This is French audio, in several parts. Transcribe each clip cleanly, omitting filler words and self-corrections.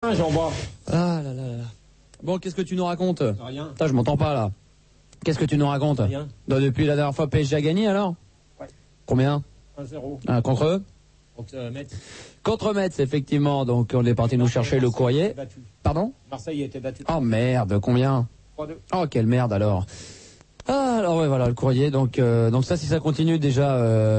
Jean-Bois. Ah là là là. Bon, qu'est-ce que tu nous racontes? Rien. Putain, je m'entends pas là. Qu'est-ce que tu nous racontes? Rien. Donc, depuis la dernière fois, PSG a gagné alors? Ouais. Combien? 1-0. Contre eux? Metz. Contre Metz, effectivement. Donc on est parti nous chercher le courrier. Pardon? Marseille a été battu. Oh merde, combien? 3-2. Oh quelle merde alors. Ah, alors ouais, voilà le courrier. Donc ça, si ça continue déjà.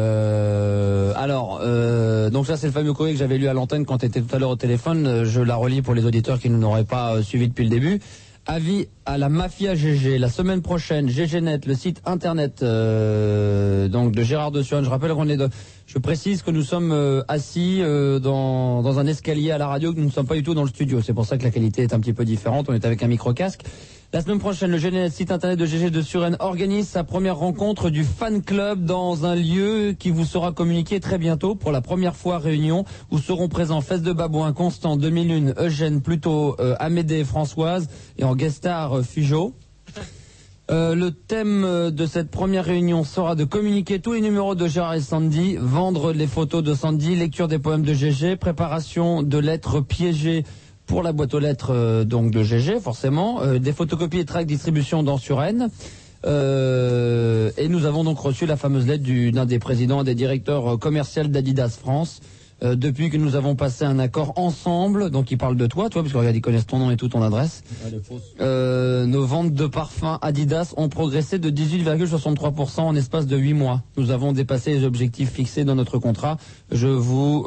Donc ça, c'est le fameux courrier que j'avais lu à l'antenne quand tu étais tout à l'heure au téléphone. Je la relis pour les auditeurs qui ne n'auraient pas suivi depuis le début. Avis à la mafia GG. La semaine prochaine, GGNet, le site internet donc de Gérard de Suren. Je rappelle qu'on est je précise que nous sommes assis dans un escalier à la radio, que nous ne sommes pas du tout dans le studio. C'est pour ça que la qualité est un petit peu différente. On est avec un micro-casque. La semaine prochaine, le GGNet, site internet de GG de Suren, organise sa première rencontre du fan club dans un lieu qui vous sera communiqué très bientôt. Pour la première fois, réunion où seront présents Fès de Babouin, Constant, 2001, Eugène, Pluto, Amédée, Françoise et en guest star Figeaud. Le thème de cette première réunion sera de communiquer tous les numéros de Gérard et Sandy, vendre les photos de Sandy, lecture des poèmes de GG, préparation de lettres piégées pour la boîte aux lettres donc de GG, forcément, des photocopies et tracts distribution dans Suresnes. Et nous avons donc reçu la fameuse lettre d'un des présidents et des directeurs commerciaux d'Adidas France. Depuis que nous avons passé un accord ensemble, donc il parle de toi, parce que regarde, ils connaissent ton nom et tout, ton adresse. Nos ventes de parfums Adidas ont progressé de 18,63% en espace de 8 mois. Nous avons dépassé les objectifs fixés dans notre contrat. Je vous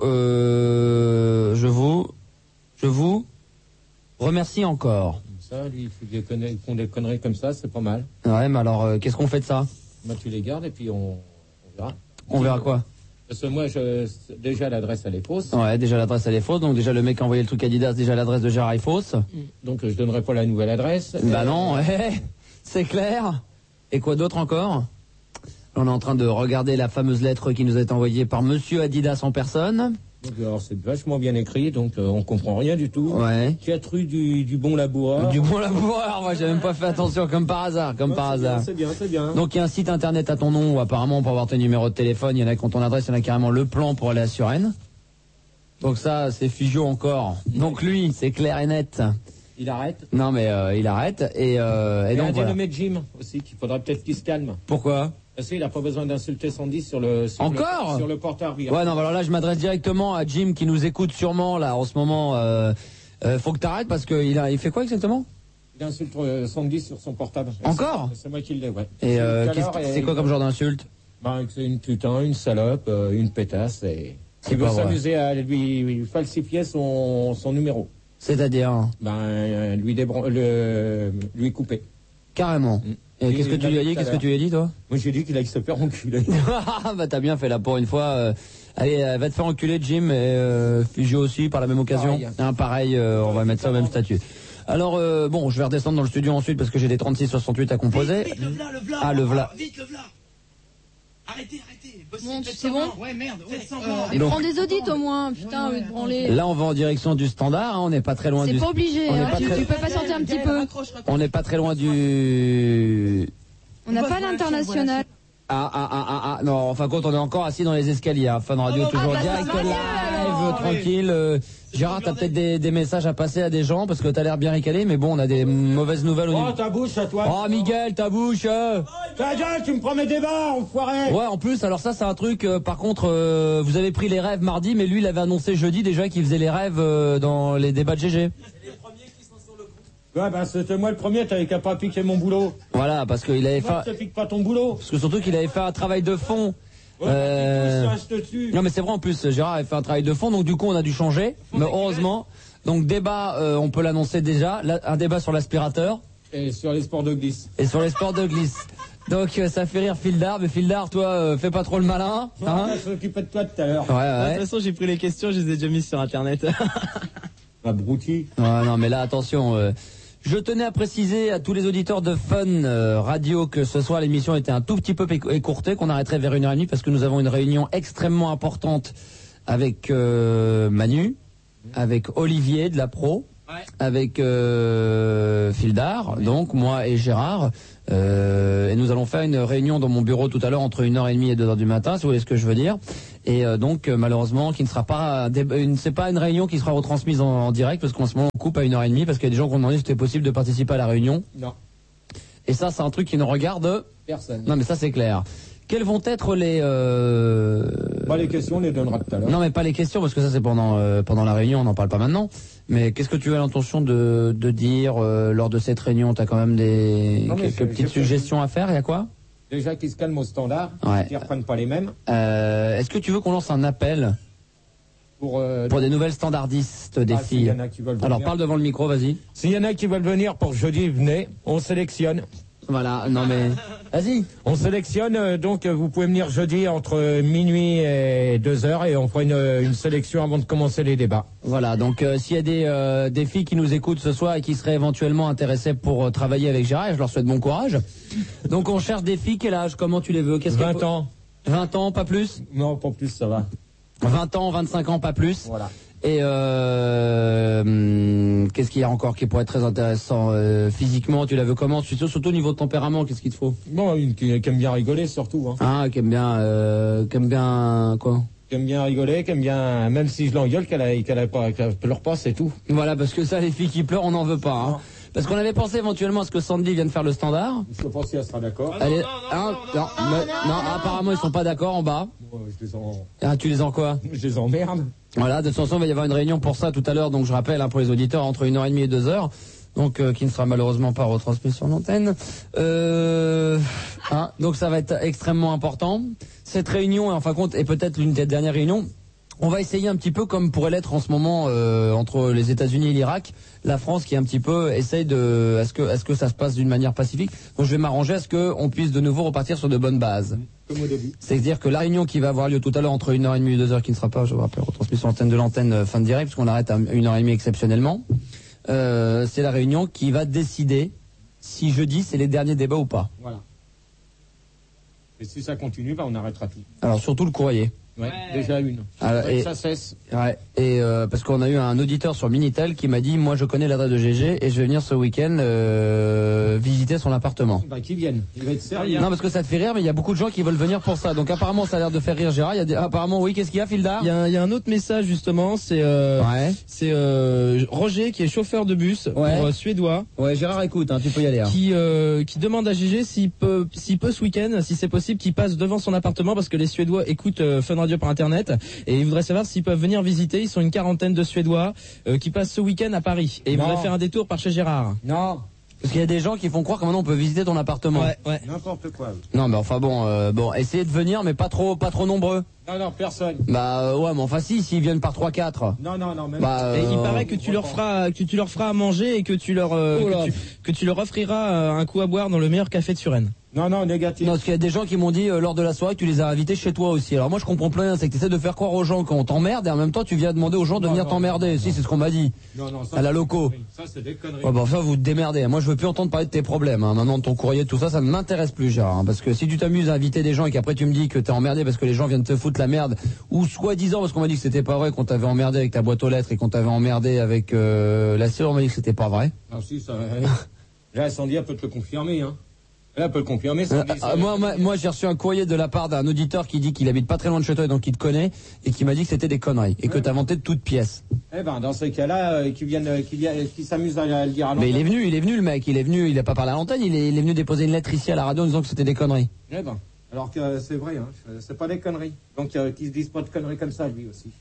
remercie encore. Ça, lui, il faut qu'on des conneries comme ça, c'est pas mal. Ouais, mais alors, qu'est-ce qu'on fait de ça? Bah, tu les gardes et puis on verra. On verra quoi? Parce que moi, déjà, l'adresse, elle est fausse. Ouais, déjà, l'adresse, elle est fausse. Donc, déjà, le mec qui a envoyé le truc Adidas, déjà, l'adresse de Gérard est fausse. Donc, je donnerai pas la nouvelle adresse. Bah non, c'est clair. Et quoi d'autre encore? On est en train de regarder la fameuse lettre qui nous a été envoyée par Monsieur Adidas en personne. Donc, alors, c'est vachement bien écrit, donc on comprend rien du tout. Ouais. Qui a tru du bon laboureur. Du bon laboureur, moi j'ai même pas fait attention, comme par hasard, C'est bien, c'est bien. Donc il y a un site internet à ton nom où apparemment pour avoir ton numéro de téléphone, il y en a qui ont ton adresse, il y en a carrément le plan pour aller à Suresnes. Donc ça, c'est Figeaud encore. Donc lui, c'est clair et net. Il arrête. Non mais il arrête et donc un voilà. dénommé Jim aussi, qu'il faudra peut-être qu'il se calme. Pourquoi? Parce qu'il n'a pas besoin d'insulter Sandy sur le porte-arbitre. Ouais, non, alors là, je m'adresse directement à Jim qui nous écoute sûrement, là, en ce moment. Faut que t'arrêtes parce qu'il fait quoi exactement? Il insulte Sandy sur son portable. Encore? C'est moi qui l'ai, ouais. Et c'est quoi comme genre d'insulte? Bah, c'est une putain, une salope, une pétasse, et il veut s'amuser à lui falsifier son numéro. C'est-à-dire? Ben, lui couper. Carrément. Et qu'est-ce que tu lui as dit? Qu'est-ce que tu lui as dit, toi? Moi, j'ai dit qu'il allait se faire enculer. Bah, t'as bien fait là pour une fois. Allez, va te faire enculer, Jim, et Figeaud aussi, par la même occasion. Pareil, on va mettre ça au même statut. Alors, bon, je vais redescendre dans le studio ensuite parce que j'ai des 36-68 à composer. Vite, le v'là. Ah, le v'là. Vite, le v'là. Arrêtez. Bon, c'est bon. Ouais, merde. Mais prends des audits au moins, putain, au lieu de branler. Là, on va en direction du standard, hein, on n'est pas très loin C'est du... pas obligé, hein, tu peux patienter un petit peu. On n'est pas très loin du... On n'a pas l'international. Non, en fin de compte, on est encore assis dans les escaliers. Hein. Fun Radio, toujours direct, live, tranquille. Gérard, t'as peut-être des messages à passer à des gens parce que t'as l'air bien ricalé, mais bon, on a des mauvaises nouvelles au niveau. Oh, ta bouche à toi. Oh, Miguel, ta bouche. Ta gueule, tu me promets des bars, enfoiré. Ouais, en plus, alors ça, c'est un truc. Par contre, vous avez pris les rêves mardi, mais lui, il avait annoncé jeudi déjà qu'il faisait les rêves dans les débats de GG. Ouais, ben c'était moi le premier, t'avais qu'à pas piquer mon boulot. Voilà, parce qu'il avait fait... Tu piques pas ton boulot. Parce que surtout qu'il avait fait un travail de fond. Non mais c'est vrai en plus, Gérard avait fait un travail de fond, donc du coup on a dû changer, mais heureusement. Donc débat, on peut l'annoncer déjà, un débat sur l'aspirateur. Et sur les sports de glisse. Donc ça fait rire Fildar, mais Fildar, toi, fais pas trop le malin. Hein, je m'occupais de toi tout à l'heure. Ouais. De toute façon, j'ai pris les questions, je les ai déjà mises sur internet. Abruti. Ouais, non mais là attention. Je tenais à préciser à tous les auditeurs de Fun Radio que ce soir l'émission était un tout petit peu écourtée, qu'on arrêterait vers 1h30 parce que nous avons une réunion extrêmement importante avec Manu, avec Olivier de la Pro, avec Fildar, donc moi et Gérard. Et nous allons faire une réunion dans mon bureau tout à l'heure entre 1h30 et 2h du matin, si vous voyez ce que je veux dire. Et donc malheureusement, qui ne sera pas, c'est pas une réunion qui sera retransmise en direct, parce qu'en ce moment on coupe à 1h30, parce qu'il y a des gens qui ont demandé si c'était possible de participer à la réunion. Non. Et ça, c'est un truc qui ne regarde personne. Non, mais ça c'est clair. Quelles vont être les les questions, on les donnera tout à l'heure. Non, mais pas les questions, parce que ça c'est pendant la réunion, on n'en parle pas maintenant. Mais qu'est-ce que tu as l'intention de dire lors de cette réunion? T'as quand même quelques petites suggestions à faire. Il y a quoi? Déjà qu'ils se calment au standard, qu'ils ne reprennent pas les mêmes. Est-ce que tu veux qu'on lance un appel pour des nouvelles standardistes des filles? Y en a qui veulent venir. Alors parle devant le micro, vas-y. S'il y en a qui veulent venir pour jeudi, venez, on sélectionne. Voilà, non mais vas-y. On sélectionne, donc vous pouvez venir jeudi entre minuit et 2h et on fera une sélection avant de commencer les débats. Voilà, donc s'il y a des filles qui nous écoutent ce soir et qui seraient éventuellement intéressées pour travailler avec Gérard, je leur souhaite bon courage. Donc on cherche des filles, quel âge, comment tu les veux? 20 ans. 20 ans, pas plus? Non, pas plus, ça va. 20 ans, 25 ans, pas plus. Voilà. Et qu'est-ce qu'il y a encore qui pourrait être très intéressant physiquement? Tu la veux comment? Surtout au niveau de tempérament, qu'est-ce qu'il te faut? Bon, une qui aime bien rigoler surtout. Hein. Ah, qui aime bien quoi? Qui aime bien rigoler, qui aime bien, même si je l'engueule, qu'elle pleure pas, c'est tout. Voilà, parce que ça, les filles qui pleurent, on n'en veut pas. Hein. Parce qu'on avait pensé éventuellement à ce que Sandy vienne faire le standard. Je pense qu'elle sera d'accord. Non, apparemment ils sont pas d'accord en bas. Je les en... Ah, tu les en quoi? Je les emmerde. Voilà, de toute façon il va y avoir une réunion pour ça tout à l'heure, donc je rappelle pour les auditeurs entre 1h30 et 2h. Donc qui ne sera malheureusement pas retransmis sur l'antenne. Donc ça va être extrêmement important. Cette réunion, en fin de compte, est peut-être l'une des dernières réunions. On va essayer un petit peu comme pourrait l'être en ce moment entre les États-Unis et l'Irak, la France qui un petit peu essaye de est-ce que ça se passe d'une manière pacifique. Donc je vais m'arranger à ce que on puisse de nouveau repartir sur de bonnes bases. Comme au début. C'est-à-dire que la réunion qui va avoir lieu tout à l'heure entre 1h30 et 2h, qui ne sera pas, je vous rappelle, retransmise sur l'antenne de l'antenne fin de direct, parce qu'on arrête à 1h30 exceptionnellement, c'est la réunion qui va décider si jeudi c'est les derniers débats ou pas. Voilà. Et si ça continue, on arrêtera tout. Alors surtout le courrier. Ouais, déjà une. Et ça cesse. Ouais. Et parce qu'on a eu un auditeur sur Minitel qui m'a dit, moi je connais l'adresse de GG et je vais venir ce week-end visiter son appartement. Bah qui viennent. Il va être sérieux. Non parce que ça te fait rire, mais il y a beaucoup de gens qui veulent venir pour ça. Donc apparemment ça a l'air de faire rire Gérard. Apparemment oui, qu'est-ce qu'il y a, Fildar? Il y a un autre message justement, c'est Roger qui est chauffeur de bus pour suédois. Ouais, Gérard écoute, tu peux y aller. Qui demande à GG s'il peut ce week-end, si c'est possible, qu'il passe devant son appartement parce que les Suédois écoutent Fun Radio par internet et ils voudraient savoir s'ils peuvent venir visiter. Ils sont une quarantaine de Suédois qui passent ce week-end à Paris et ils voudraient faire un détour par chez Gérard. Non. Parce qu'il y a des gens qui font croire que maintenant on peut visiter ton appartement. Ouais. N'importe quoi. Non mais enfin bon, essayez de venir mais pas trop nombreux. Non, personne. Bah ouais, mais enfin s'ils viennent par 3-4. Non, même. Et il paraît que tu leur feras à manger et que tu leur offriras un coup à boire dans le meilleur café de Suresnes. Non, négatif. Non, parce qu'il y a des gens qui m'ont dit lors de la soirée que tu les as invités chez toi aussi. Alors moi je comprends plus rien, c'est que tu essaies de faire croire aux gens qu'on t'emmerde et en même temps tu viens demander aux gens de venir t'emmerder. Si, c'est ce qu'on m'a dit. Non, ça, à la loco. Ça c'est des conneries. Ouais, bah ça vous te démerdez. Moi je veux plus entendre parler de tes problèmes. Maintenant de ton courrier, tout ça, ça ne m'intéresse plus, Gérard. Parce que si tu t'amuses à inviter des gens et qu'après tu me dis que t'es emmerdé parce que les gens viennent te foutre la merde, ou soi-disant parce qu'on m'a dit que c'était pas vrai, qu'on t'avait emmerdé avec ta boîte aux lettres et qu'on t'avait emmerdé avec la sœur, on m'a dit que c'était pas vrai. Ah si, ça. Là, Sandy peut te le confirmer, hein. Là, peut le confirmer. Moi, j'ai reçu un courrier de la part d'un auditeur qui dit qu'il habite pas très loin de chez toi et donc il te connaît et qui m'a dit que c'était des conneries et que t'as inventé de toutes pièces. Eh ben, dans ce cas-là, qui s'amuse à le dire à l'antenne. Mais il est venu le mec, il a pas parlé à l'antenne, il est venu déposer une lettre ici à la radio en disant que c'était des conneries. Eh ben, alors que c'est vrai, hein, c'est pas des conneries. Donc, qu'ils se disent pas de conneries comme ça, lui aussi.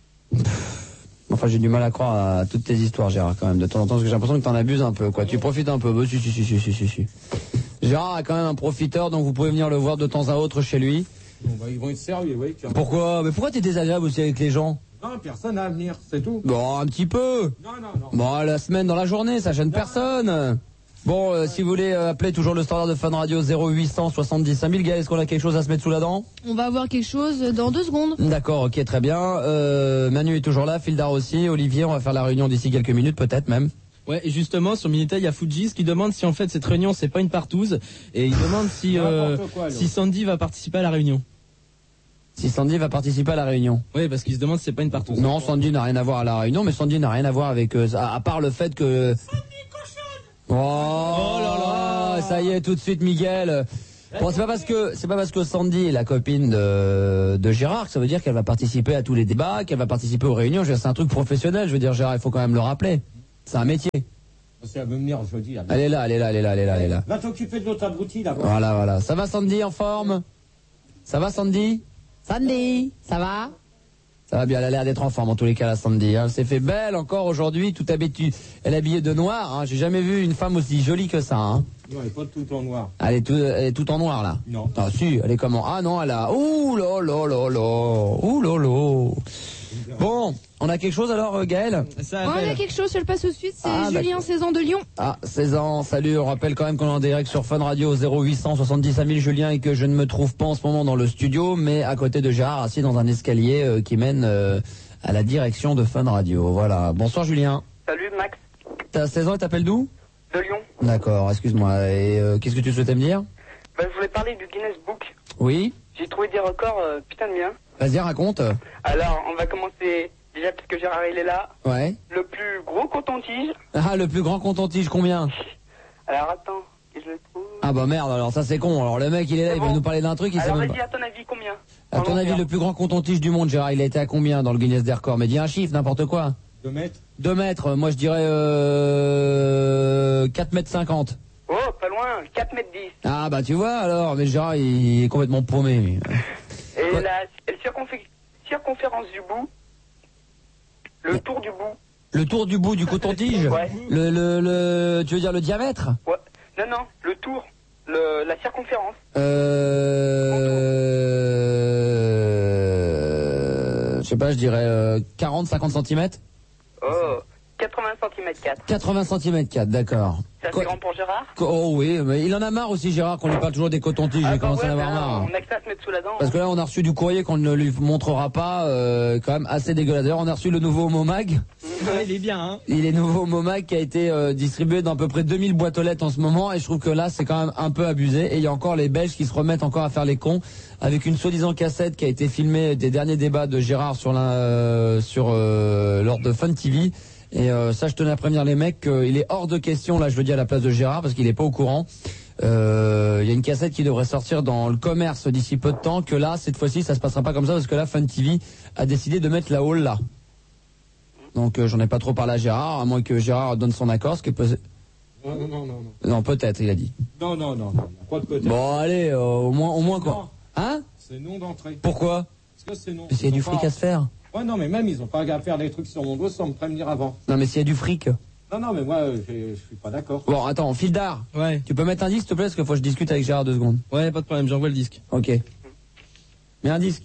Enfin, j'ai du mal à croire à toutes tes histoires, Gérard, quand même, de temps en temps, parce que j'ai l'impression que t'en abuses un peu, quoi. Tu profites un peu. Bah, si. Gérard est quand même un profiteur, donc vous pouvez venir le voir de temps à autre chez lui. Bon, bah, ils vont être sérieux, oui. Pourquoi? Mais pourquoi t'es désagréable aussi avec les gens? Non, personne à venir, c'est tout. Bon, un petit peu. Non. Bon, la semaine dans la journée, ça gêne personne. Bon, si vous voulez appeler toujours le standard de Fun Radio 0800 70 5000, Gaël, est-ce qu'on a quelque chose à se mettre sous la dent? On va avoir quelque chose dans 2 secondes. D'accord, ok, très bien. Manu est toujours là, Fildar aussi, Olivier, on va faire la réunion d'ici quelques minutes peut-être même. Ouais, et justement, sur Minitel, il y a Fujis qui demande si en fait cette réunion c'est pas une partouze et il demande si Sandy va participer à la réunion. Si Sandy va participer à la réunion. Oui, parce qu'il se demande si c'est pas une partouze. Non, Sandy n'a rien à voir à la réunion, mais Sandy n'a rien à voir avec à part le fait que... Oh là là, ça y est, tout de suite, Miguel. Bon, c'est pas parce que Sandy est la copine de Gérard que ça veut dire qu'elle va participer à tous les débats, qu'elle va participer aux réunions. Je veux dire, c'est un truc professionnel. Je veux dire, Gérard, il faut quand même le rappeler. C'est un métier. C'est à venir jeudi. Elle est là. Va t'occuper de l'autre abruti là. Voilà. Ça va, Sandy, en forme? Ça va, Sandy? Sandy, ça va? Ça va bien, elle a l'air d'être en forme en tous les cas, la Sandy. Elle s'est fait belle encore aujourd'hui, tout habituée. Elle est habillée de noir. Hein. J'ai jamais vu une femme aussi jolie que ça. Hein. Non, elle est pas tout en noir. Elle est tout en noir là. Non. Ah si, elle est comment? Ah non, elle a. Ouh là là là là. Ouh là là. Bon, on a quelque chose alors, Gaël? Ça On appelle. a quelque chose, je le passe tout de suite, c'est Ah, Julien, 16 ans de Lyon. Ah, 16 ans, salut, on rappelle quand même qu'on est en direct sur Fun Radio 0800 70 5000 Julien et que je ne me trouve pas en ce moment dans le studio, mais à côté de Gérard, assis dans un escalier qui mène à la direction de Fun Radio. Voilà. Bonsoir Julien. Salut Max, T'as 16 ans et t'appelles d'où? de Lyon. D'accord, excuse-moi. Et qu'est-ce que tu souhaitais me dire? Je voulais parler du Guinness Book. Oui? J'ai trouvé des records putain de bien. Vas-y, raconte. Alors, on va commencer déjà parce que Gérard il est là. Ouais. Le plus gros coton-tige. Ah, le plus grand coton-tige, combien? Alors attends, que je le trouve. Ah bah merde, alors ça c'est con. Alors le mec il est là, C'est il va bon. nous parler d'un truc, il sait Alors même vas-y, pas. à ton avis combien? À ton avis, le plus grand coton-tige du monde, Gérard, il a été à combien dans le Guinness des records? Mais dis un chiffre, n'importe quoi. 2 mètres. 2 mètres, moi je dirais 4 mètres 50. Oh, pas loin, 4 mètres 10. Ah bah tu vois alors, mais Gérard il est complètement paumé. Lui. Et Ouais. la circonférence du bout, le tour du bout. Le tour du bout du coton-tige. Ouais. Tu veux dire le diamètre? Ouais. Non, le tour, la circonférence. Je sais pas, je dirais 40-50 cm. Oh, 80 cm 4. 80 cm 4, d'accord. Ça c'est grand pour Gérard? Oh oui, mais il en a marre aussi Gérard qu'on lui parle toujours des cotons-tiges, il commence à en avoir marre. On a que ça à se mettre sous la dent. Parce que là on a reçu du courrier qu'on ne lui montrera pas, quand même assez dégueulasse. D'ailleurs on a reçu le nouveau Momag. Ouais, il est bien, hein. Il est nouveau Momag qui a été distribué dans à peu près 2000 boîtes aux lettres en ce moment et je trouve que là c'est quand même un peu abusé et il y a encore les Belges qui se remettent encore à faire les cons avec une soi-disant cassette qui a été filmée des derniers débats de Gérard lors de Fun TV. Et ça, je tenais à prévenir les mecs qu'il est hors de question, là je le dis à la place de Gérard, parce qu'il est pas au courant. Il y a une cassette qui devrait sortir dans le commerce d'ici peu de temps, que là, cette fois-ci, ça se passera pas comme ça, parce que là, Fun TV a décidé de mettre la hall là. Donc j'en ai pas trop parlé à Gérard, à moins que Gérard donne son accord, ce qui est possible. Non. Non, peut-être, il a dit. Non. Quoi de peut-être? Bon, allez, au moins quoi. Non. Hein? C'est non d'entrée. Pourquoi? Parce que c'est non. Parce qu'il y a du fric à se faire. Ouais, non, mais même, ils ont pas qu'à faire des trucs sur mon dos sans me prévenir avant. Non, mais s'il y a du fric. Non, mais moi, je suis pas d'accord. Bon, attends, fil d'art. Ouais. Tu peux mettre un disque, s'il te plaît, parce qu'il faut que je discute avec Gérard 2 secondes. Ouais, pas de problème, j'envoie le disque. Ok. Mets un disque.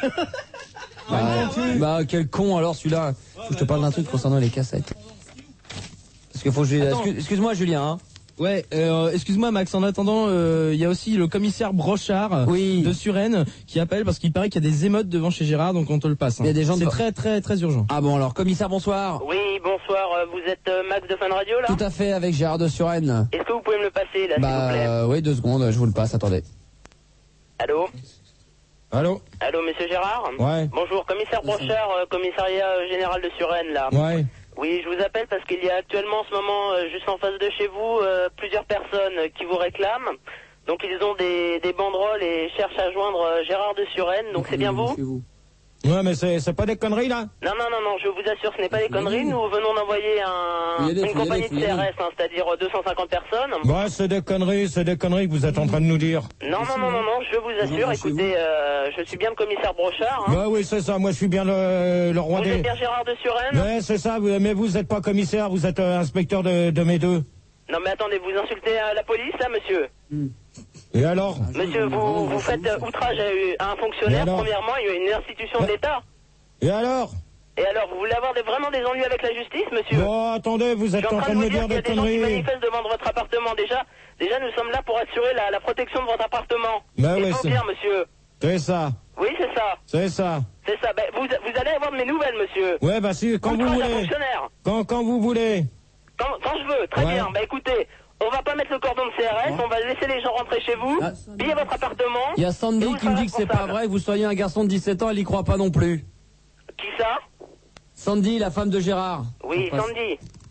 Bah, quel con alors celui-là. Faut que je te parle d'un truc concernant les cassettes. Parce qu'il faut que je... Excuse-moi Julien, hein. Ouais, excuse-moi Max, en attendant, il y a aussi le commissaire Brochard Oui. de Suresnes qui appelle parce qu'il paraît qu'il y a des émeutes devant chez Gérard, donc on te le passe. Hein. Il y a des gens C'est de- très très très urgent. Ah bon, alors commissaire, bonsoir. Oui, bonsoir, vous êtes Max de Fun Radio là? Tout à fait, avec Gérard de Suresnes. Est-ce que vous pouvez me le passer là, s'il vous plaît? Oui, 2 secondes, je vous le passe, attendez. Allô? Allô? Allô, monsieur Gérard? Ouais. Bonjour, commissaire Brochard, commissariat général de Suresnes là. Ouais. Oui, je vous appelle parce qu'il y a actuellement en ce moment, juste en face de chez vous, plusieurs personnes qui vous réclament. Donc ils ont des banderoles et cherchent à joindre Gérard de Suresnes, donc c'est bien vous? Ouais, mais c'est pas des conneries, là? Non, je vous assure, ce n'est pas des conneries. Nous venons d'envoyer une compagnie de CRS, hein, c'est-à-dire 250 personnes. Ouais, c'est des conneries que vous êtes en train de nous dire. Non, je vous assure, écoutez, je suis bien le commissaire Brochard. Hein. Bah oui, c'est ça, moi je suis bien le roi Vous des... êtes bien Gérard de Suresnes? Ouais, c'est ça, mais vous êtes pas commissaire, vous êtes inspecteur de mes deux. Non mais attendez, vous insultez la police là, monsieur? Et alors? Monsieur, vous faites outrage à un fonctionnaire, premièrement, il y a une institution de l'État. Et alors? Et alors, vous voulez avoir vraiment des ennuis avec la justice, monsieur? Bon, attendez, vous êtes en train de me dire qu'il y a des des gens qui conneries. manifestent devant votre appartement. Déjà, nous sommes là pour assurer la protection de votre appartement. Bah Il oui, faut c'est- bien, monsieur. C'est ça, Oui, c'est ça. c'est ça. C'est ça. Ben, vous allez avoir de mes nouvelles, monsieur. Ouais, bah si, quand vous Outrage à voulez. fonctionnaire. Quand vous voulez. Quand je veux. Très Ouais. bien. Ben, écoutez, on va pas mettre le cordon de CRS, on va laisser les gens rentrer chez vous, Ah. piller votre appartement. Il y a et Sandy vous qui me serez dit que c'est pas responsable. vrai, que vous soyez un garçon de 17 ans, elle y croit pas non plus. Qui ça? Sandy, la femme de Gérard. Oui, Enfin, Sandy.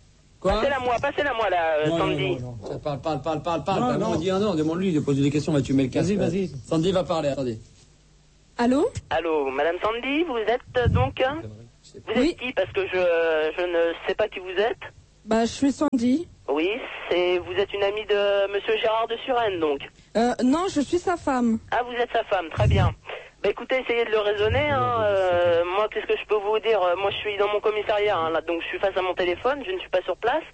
Quoi? Passez-la moi là, Sandy. Non. Parle. Non, dis un nom, demande-lui, de poser des questions, tu mets le casque. Vas-y. Sandy va parler, attendez. Allô? Allô, Madame Sandy, vous êtes donc... Vous êtes qui? Parce que je ne sais pas qui vous êtes. Bah, je suis Sandy. Oui, vous êtes une amie de Monsieur Gérard de Suresnes, donc. Non, je suis sa femme. Ah, vous êtes sa femme, très bien. Bah écoutez, essayez de le raisonner. Moi, qu'est-ce que je peux vous dire? Moi, je suis dans mon commissariat, là, donc je suis face à mon téléphone, je ne suis pas sur place.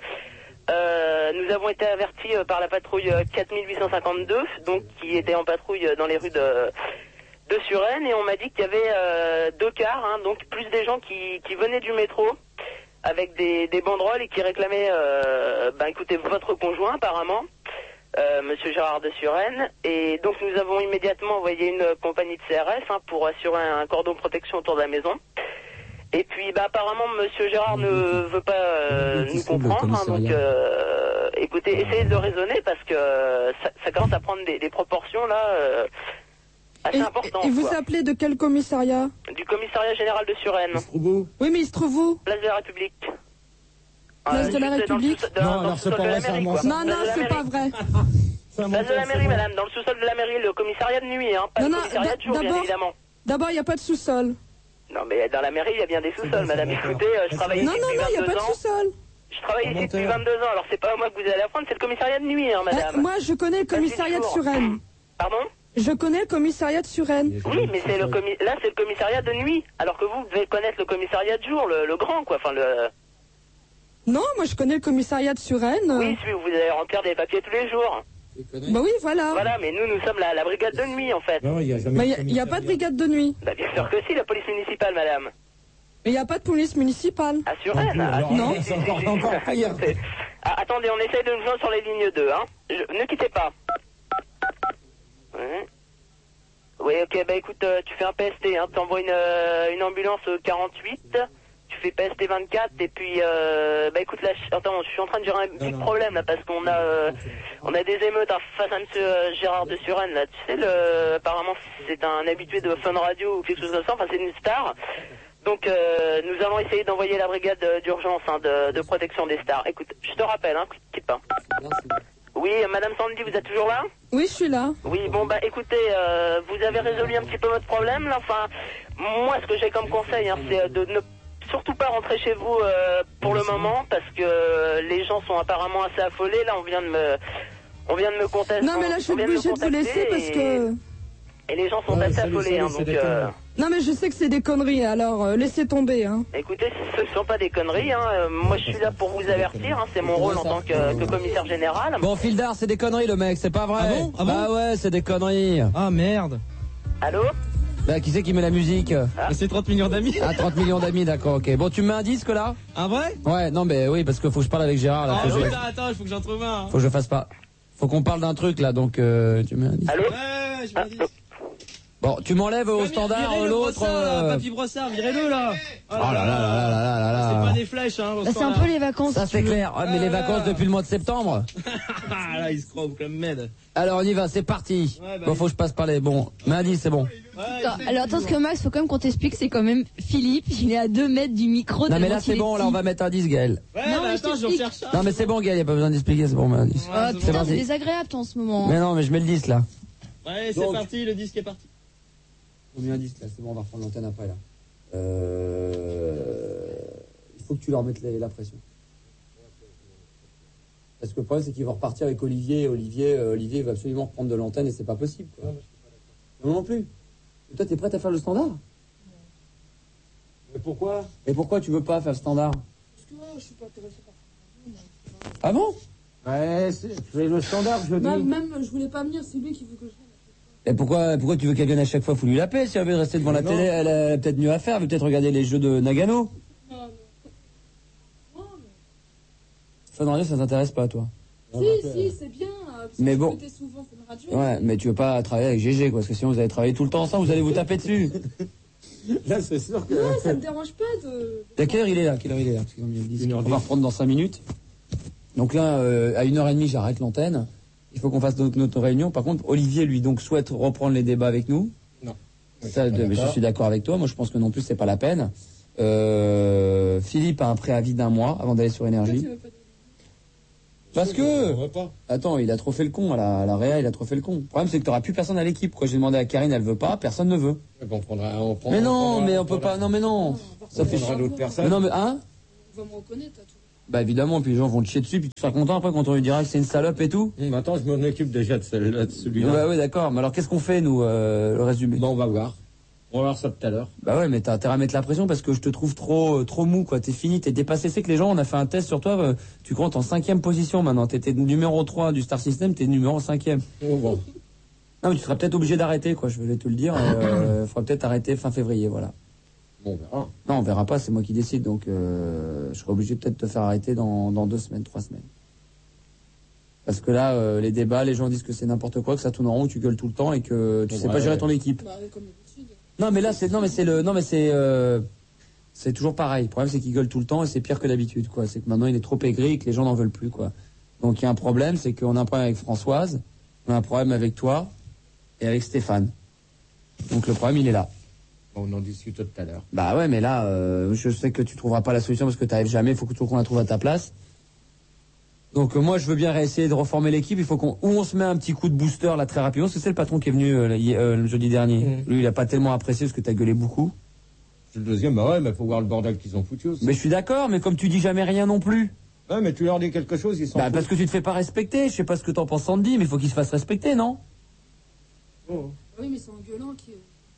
Nous avons été avertis par la patrouille 4852, donc qui était en patrouille dans les rues de Suresnes, et on m'a dit qu'il y avait 2 cars, donc plus des gens qui venaient du métro avec des banderoles et qui réclamaient, écoutez, votre conjoint apparemment, Monsieur Gérard de Suresnes, et donc nous avons immédiatement envoyé une compagnie de CRS pour assurer un cordon de protection autour de la maison. Et puis apparemment Monsieur Gérard ne veut pas nous comprendre, donc écoutez, essayez de le raisonner parce que ça commence à prendre des proportions là assez importantes. Et vous appelez de quel commissariat? Du commissariat général de Suresnes. Oui, mais il se trouve où? Place de la République. Place de la République? Non, alors c'est pas vrai, c'est un mensonge. Non, c'est pas vrai. Place de la mairie, madame, dans le sous-sol de la mairie, le commissariat de nuit, pas le commissariat de jour, bien évidemment. D'abord, il n'y a pas de sous-sol. Non, mais dans la mairie, il y a bien des sous-sols, madame. Écoutez, je travaille ici depuis 22 ans. Non, il n'y a pas de sous-sol. Je travaille ici depuis 22 ans, alors c'est pas à moi que vous allez apprendre, c'est le commissariat de nuit, madame. Moi, je connais le commissariat de Suresnes. Pardon? Je connais le commissariat de Suresnes. Oui, mais là, c'est le commissariat de nuit, alors que vous devez connaître le commissariat de jour, le grand, quoi, enfin le... Non, moi je connais le commissariat de Suresnes. Oui, celui où vous allez remplir des papiers tous les jours. Bah oui, voilà. Voilà, mais nous sommes la brigade de nuit, en fait. Non, il n'y a jamais. Mais il n'y a pas de brigade de nuit. Bah, bien sûr que si, la police municipale, madame. Mais il n'y a pas de police municipale. À Suresnes. Non. C'est encore pire. Attendez, on essaye de nous joindre sur les lignes 2, ne quittez pas. Ouais. Oui, ok, bah écoute, tu fais un PST, t'envoies une ambulance 48, tu fais PST 24, et puis, écoute, là, attends, je suis en train de gérer un petit problème, là, parce qu'on a des émeutes face à monsieur Gérard de Suresnes, là, tu sais, apparemment, c'est un habitué de Fun Radio ou quelque chose comme ça, enfin, c'est une star. Donc, nous allons essayer d'envoyer la brigade d'urgence, de protection des stars. Écoute, je te rappelle, quitte pas. Oui, Madame Sandy, vous êtes toujours là? Oui, je suis là. Oui, bon, écoutez, vous avez résolu un petit peu votre problème, là. Enfin, moi, ce que j'ai comme conseil, c'est de ne surtout pas rentrer chez vous pour le moment, parce que les gens sont apparemment assez affolés. Là, on vient de me contester. Non, mais là, je suis obligée de vous laisser parce que... Et les gens sont assez affolés, donc... Non, mais je sais que c'est des conneries, alors laissez tomber, Écoutez, ce ne sont pas des conneries, moi je suis là pour vous avertir, c'est mon rôle en tant que commissaire général. Bon, Fildar, c'est des conneries, le mec, c'est pas vrai. Ah bon Bah ouais, c'est des conneries. Ah merde. Allô? Bah, qui c'est qui met la musique? C'est 30 millions d'amis. Ah, 30 millions d'amis, d'accord, ok. Bon, tu me mets un disque, là? Un vrai? Ouais, non, mais oui, parce que faut que je parle avec Gérard, là. Attends, il faut que j'en trouve un. Faut que je fasse pas. Faut qu'on parle d'un truc, là, donc, tu mets un disque. Allô? Ouais, je me dis. Bon, tu m'enlèves au standard l'autre. Papy Brossard, virez-le là. Oh là là là là là C'est là. pas des flèches, au C'est un standard. peu les vacances. Ça c'est clair. Ouais, mais les vacances depuis le mois de septembre. Ah là, il se croit comme med. Alors on y va, c'est parti. Ouais, bah, Bon, faut que je passe par les. Bon, Mehdi, c'est bon. Alors attends, ce que Max, faut quand même qu'on t'explique, c'est quand même Philippe, il est à 2 mètres du micro. Non mais là c'est bon, là on va mettre un disque, Gaël. Ouais, Non, mais attends, je j'en t'explique. cherche un. Non mais c'est bon, Gaël, y a pas besoin d'expliquer, c'est bon, Mehdi. Ah, c'est putain, parti. c'est désagréable toi en ce moment. Mais non, mais je mets le disque là. Ouais, c'est Donc. parti, le disque est parti. On met un disque là, c'est bon, on va reprendre l'antenne après là. Il faut que tu leur mettes la pression. Parce que le problème c'est qu'ils vont repartir avec Olivier. Olivier va absolument reprendre de l'antenne et c'est pas possible, quoi. Non plus. Et toi, t'es prête à faire le standard? Mais pourquoi? Et pourquoi tu veux pas faire le standard? Parce que je suis pas intéressée par Ah bon? Ouais, c'est le standard, je dis. Même, je voulais pas venir, c'est lui qui veut que je vienne. Et pourquoi tu veux qu'elle vienne à chaque fois? Faut lui la paix. Si elle veut rester devant la télé, elle a peut-être mieux à faire. Elle veut peut-être regarder les jeux de Nagano. Fun Radio, ça t'intéresse pas, toi? Si, c'est bien. Mais bon. Souvent Fun Radio. Ouais, mais tu veux pas travailler avec GG, quoi. Parce que sinon, vous allez travailler tout le temps ensemble, vous allez vous taper dessus. Là, c'est sûr que. Non, ça me dérange pas de... À quelle heure il est là? Parce que comme il dit, 1h10. on va reprendre dans 5 minutes. Donc là, à 1h30, j'arrête l'antenne. Il faut qu'on fasse notre réunion. Par contre, Olivier, lui, donc, souhaite reprendre les débats avec nous. Non. Ça, je suis d'accord avec toi. Moi, je pense que non plus, c'est pas la peine. Philippe a un préavis d'1 mois avant d'aller sur Énergie. Parce que... Attends, il a trop fait le con à la Réa, il a trop fait le con. Le problème, c'est que t'auras plus personne à l'équipe. Quand j'ai demandé à Karine, elle veut pas, personne ne veut. On prendra, mais non, mais on peut pas, non mais non. Ça fait chier. D'autres personnes. Mais non mais, hein? On va me reconnaître, à tout. Bah évidemment, puis les gens vont te chier dessus, puis tu seras content après quand on lui dira que c'est une salope et tout. Attends, je m'en occupe déjà de celui-là. Bah ouais, d'accord. Mais alors qu'est-ce qu'on fait, nous, le reste du... Bon, on va voir. On va voir ça tout à l'heure. Bah ouais, mais t'as intérêt à mettre la pression parce que je te trouve trop mou, quoi. T'es fini, t'es dépassé. C'est que les gens, on a fait un test sur toi, tu comptes en 5e position maintenant. T'étais numéro 3 du Star System, t'es numéro 5e. Oh bon. Non, mais tu seras peut-être obligé d'arrêter, quoi. Je voulais te le dire. Faudra peut-être arrêter fin février, voilà. Bon, on verra. Non, on verra pas, c'est moi qui décide, donc je serai obligé peut-être de te faire arrêter dans 2 semaines, 3 semaines. Parce que là, les débats, les gens disent que c'est n'importe quoi, que ça tourne en rond, que tu gueules tout le temps et que tu sais pas gérer ton équipe. Bah, comme d'habitude. Non, mais là, c'est toujours pareil. Le problème, c'est qu'il gueule tout le temps et c'est pire que d'habitude, quoi. C'est que maintenant, il est trop aigri et que les gens n'en veulent plus, quoi. Donc, il y a un problème, c'est qu'on a un problème avec Françoise, on a un problème avec toi et avec Stéphane. Donc, le problème, il est là. On en discute tout à l'heure. Bah ouais, mais là, je sais que tu trouveras pas la solution parce que t'arrives jamais, il faut que toujours qu'on la trouve à ta place. Donc moi, je veux bien réessayer de reformer l'équipe, il faut on se met un petit coup de booster là très rapidement, parce que c'est le patron qui est venu le jeudi dernier. Lui, il a pas tellement apprécié parce que t'as gueulé beaucoup. C'est le deuxième, bah ouais, mais faut voir le bordel qu'ils ont foutu aussi. Mais je suis d'accord, mais comme tu dis jamais rien non plus. Ouais, mais tu leur dis quelque chose, ils s'en foutent. Parce que tu te fais pas respecter, je sais pas ce que t'en penses Sandy, mais il faut qu'ils se fassent respecter, non? Oui, mais c'est en gueulant qui...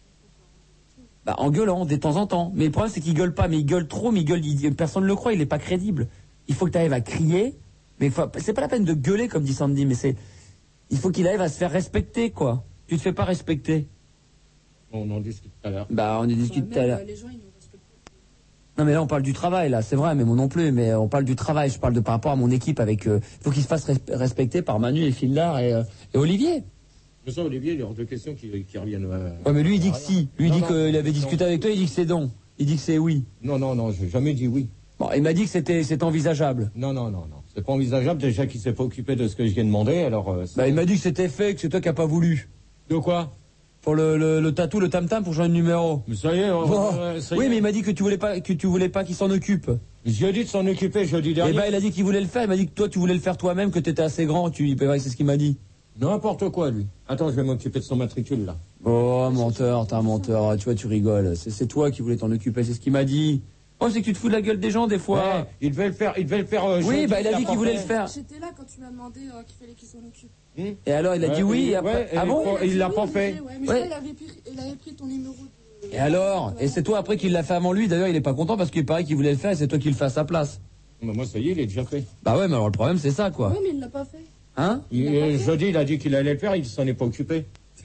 Bah en gueulant, de temps en temps. Mais le problème c'est qu'il gueule pas, mais il gueule trop, mais personne ne le croit, il est pas crédible. Il faut que tu arrives à crier, mais c'est pas la peine de gueuler comme dit Sandy, mais il faut qu'il arrive à se faire respecter, quoi. Tu te fais pas respecter. On en discute tout à l'heure. Bah on en discute tout à l'heure. Les gens, ils nous respectent pas. Non mais là on parle du travail, là, c'est vrai, mais moi non plus, mais on parle du travail, je parle de par rapport à mon équipe avec... faut qu'il se fasse respecter par Manu et Fildar et Olivier. Mais ça, Olivier, il y a hors de question qui revienne. Ouais, mais lui, il dit que si. Lui, il dit qu'il avait discuté avec toi, il dit que c'est non. Il dit que c'est oui. Non, j'ai jamais dit oui. Bon, il m'a dit que c'était envisageable. Non. C'est pas envisageable, déjà qu'il s'est pas occupé de ce que je viens de demander, alors... Bah, il m'a dit que c'était fait, que c'est toi qui n'as pas voulu. De quoi? Pour le tatou, le tam-tam, pour changer de numéro. Mais ça y est, oui, mais il m'a dit que tu voulais pas qu'il s'en occupe. J'ai dit de s'en occuper jeudi dernier. Eh ben, il a dit qu'il voulait le faire, il m'a dit que toi, tu voulais le faire toi-même, que t'étais assez grand, c'est ce qu'il m'a dit. N'importe quoi, lui. Attends, je vais m'occuper de son matricule, là. Oh, menteur, t'es un menteur. Tu vois, tu rigoles. C'est toi qui voulais t'en occuper, c'est ce qu'il m'a dit. Oh, c'est que tu te fous de la gueule des gens, des fois. Ouais, il devait le faire. Oui, bah, il a dit qu'il voulait le faire. J'étais là quand tu m'as demandé qu'il fallait qu'il s'en occupe. Et alors, il a dit oui, et après... Ah bon? Il l'a pas fait. Ouais, mais je crois qu'il avait pris ton numéro de... Et alors? Et c'est toi après qu'il l'a fait avant lui. D'ailleurs, il est pas content parce qu'il paraît qu'il voulait le faire et c'est toi qui le fais à sa place. Bah, moi, ça y est, il est déjà fait. Bah ouais, mais alors le problème, c'est ça, quoi. Oui, mais il l'a pas fait. Hein? Jeudi, il a dit qu'il allait le faire, il s'en est pas occupé.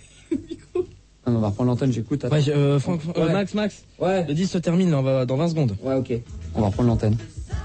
On va reprendre l'antenne, j'écoute. Ouais, Franck, ouais. Max. Ouais. Le 10 se termine dans 20 secondes. Ouais, ok. On va reprendre l'antenne.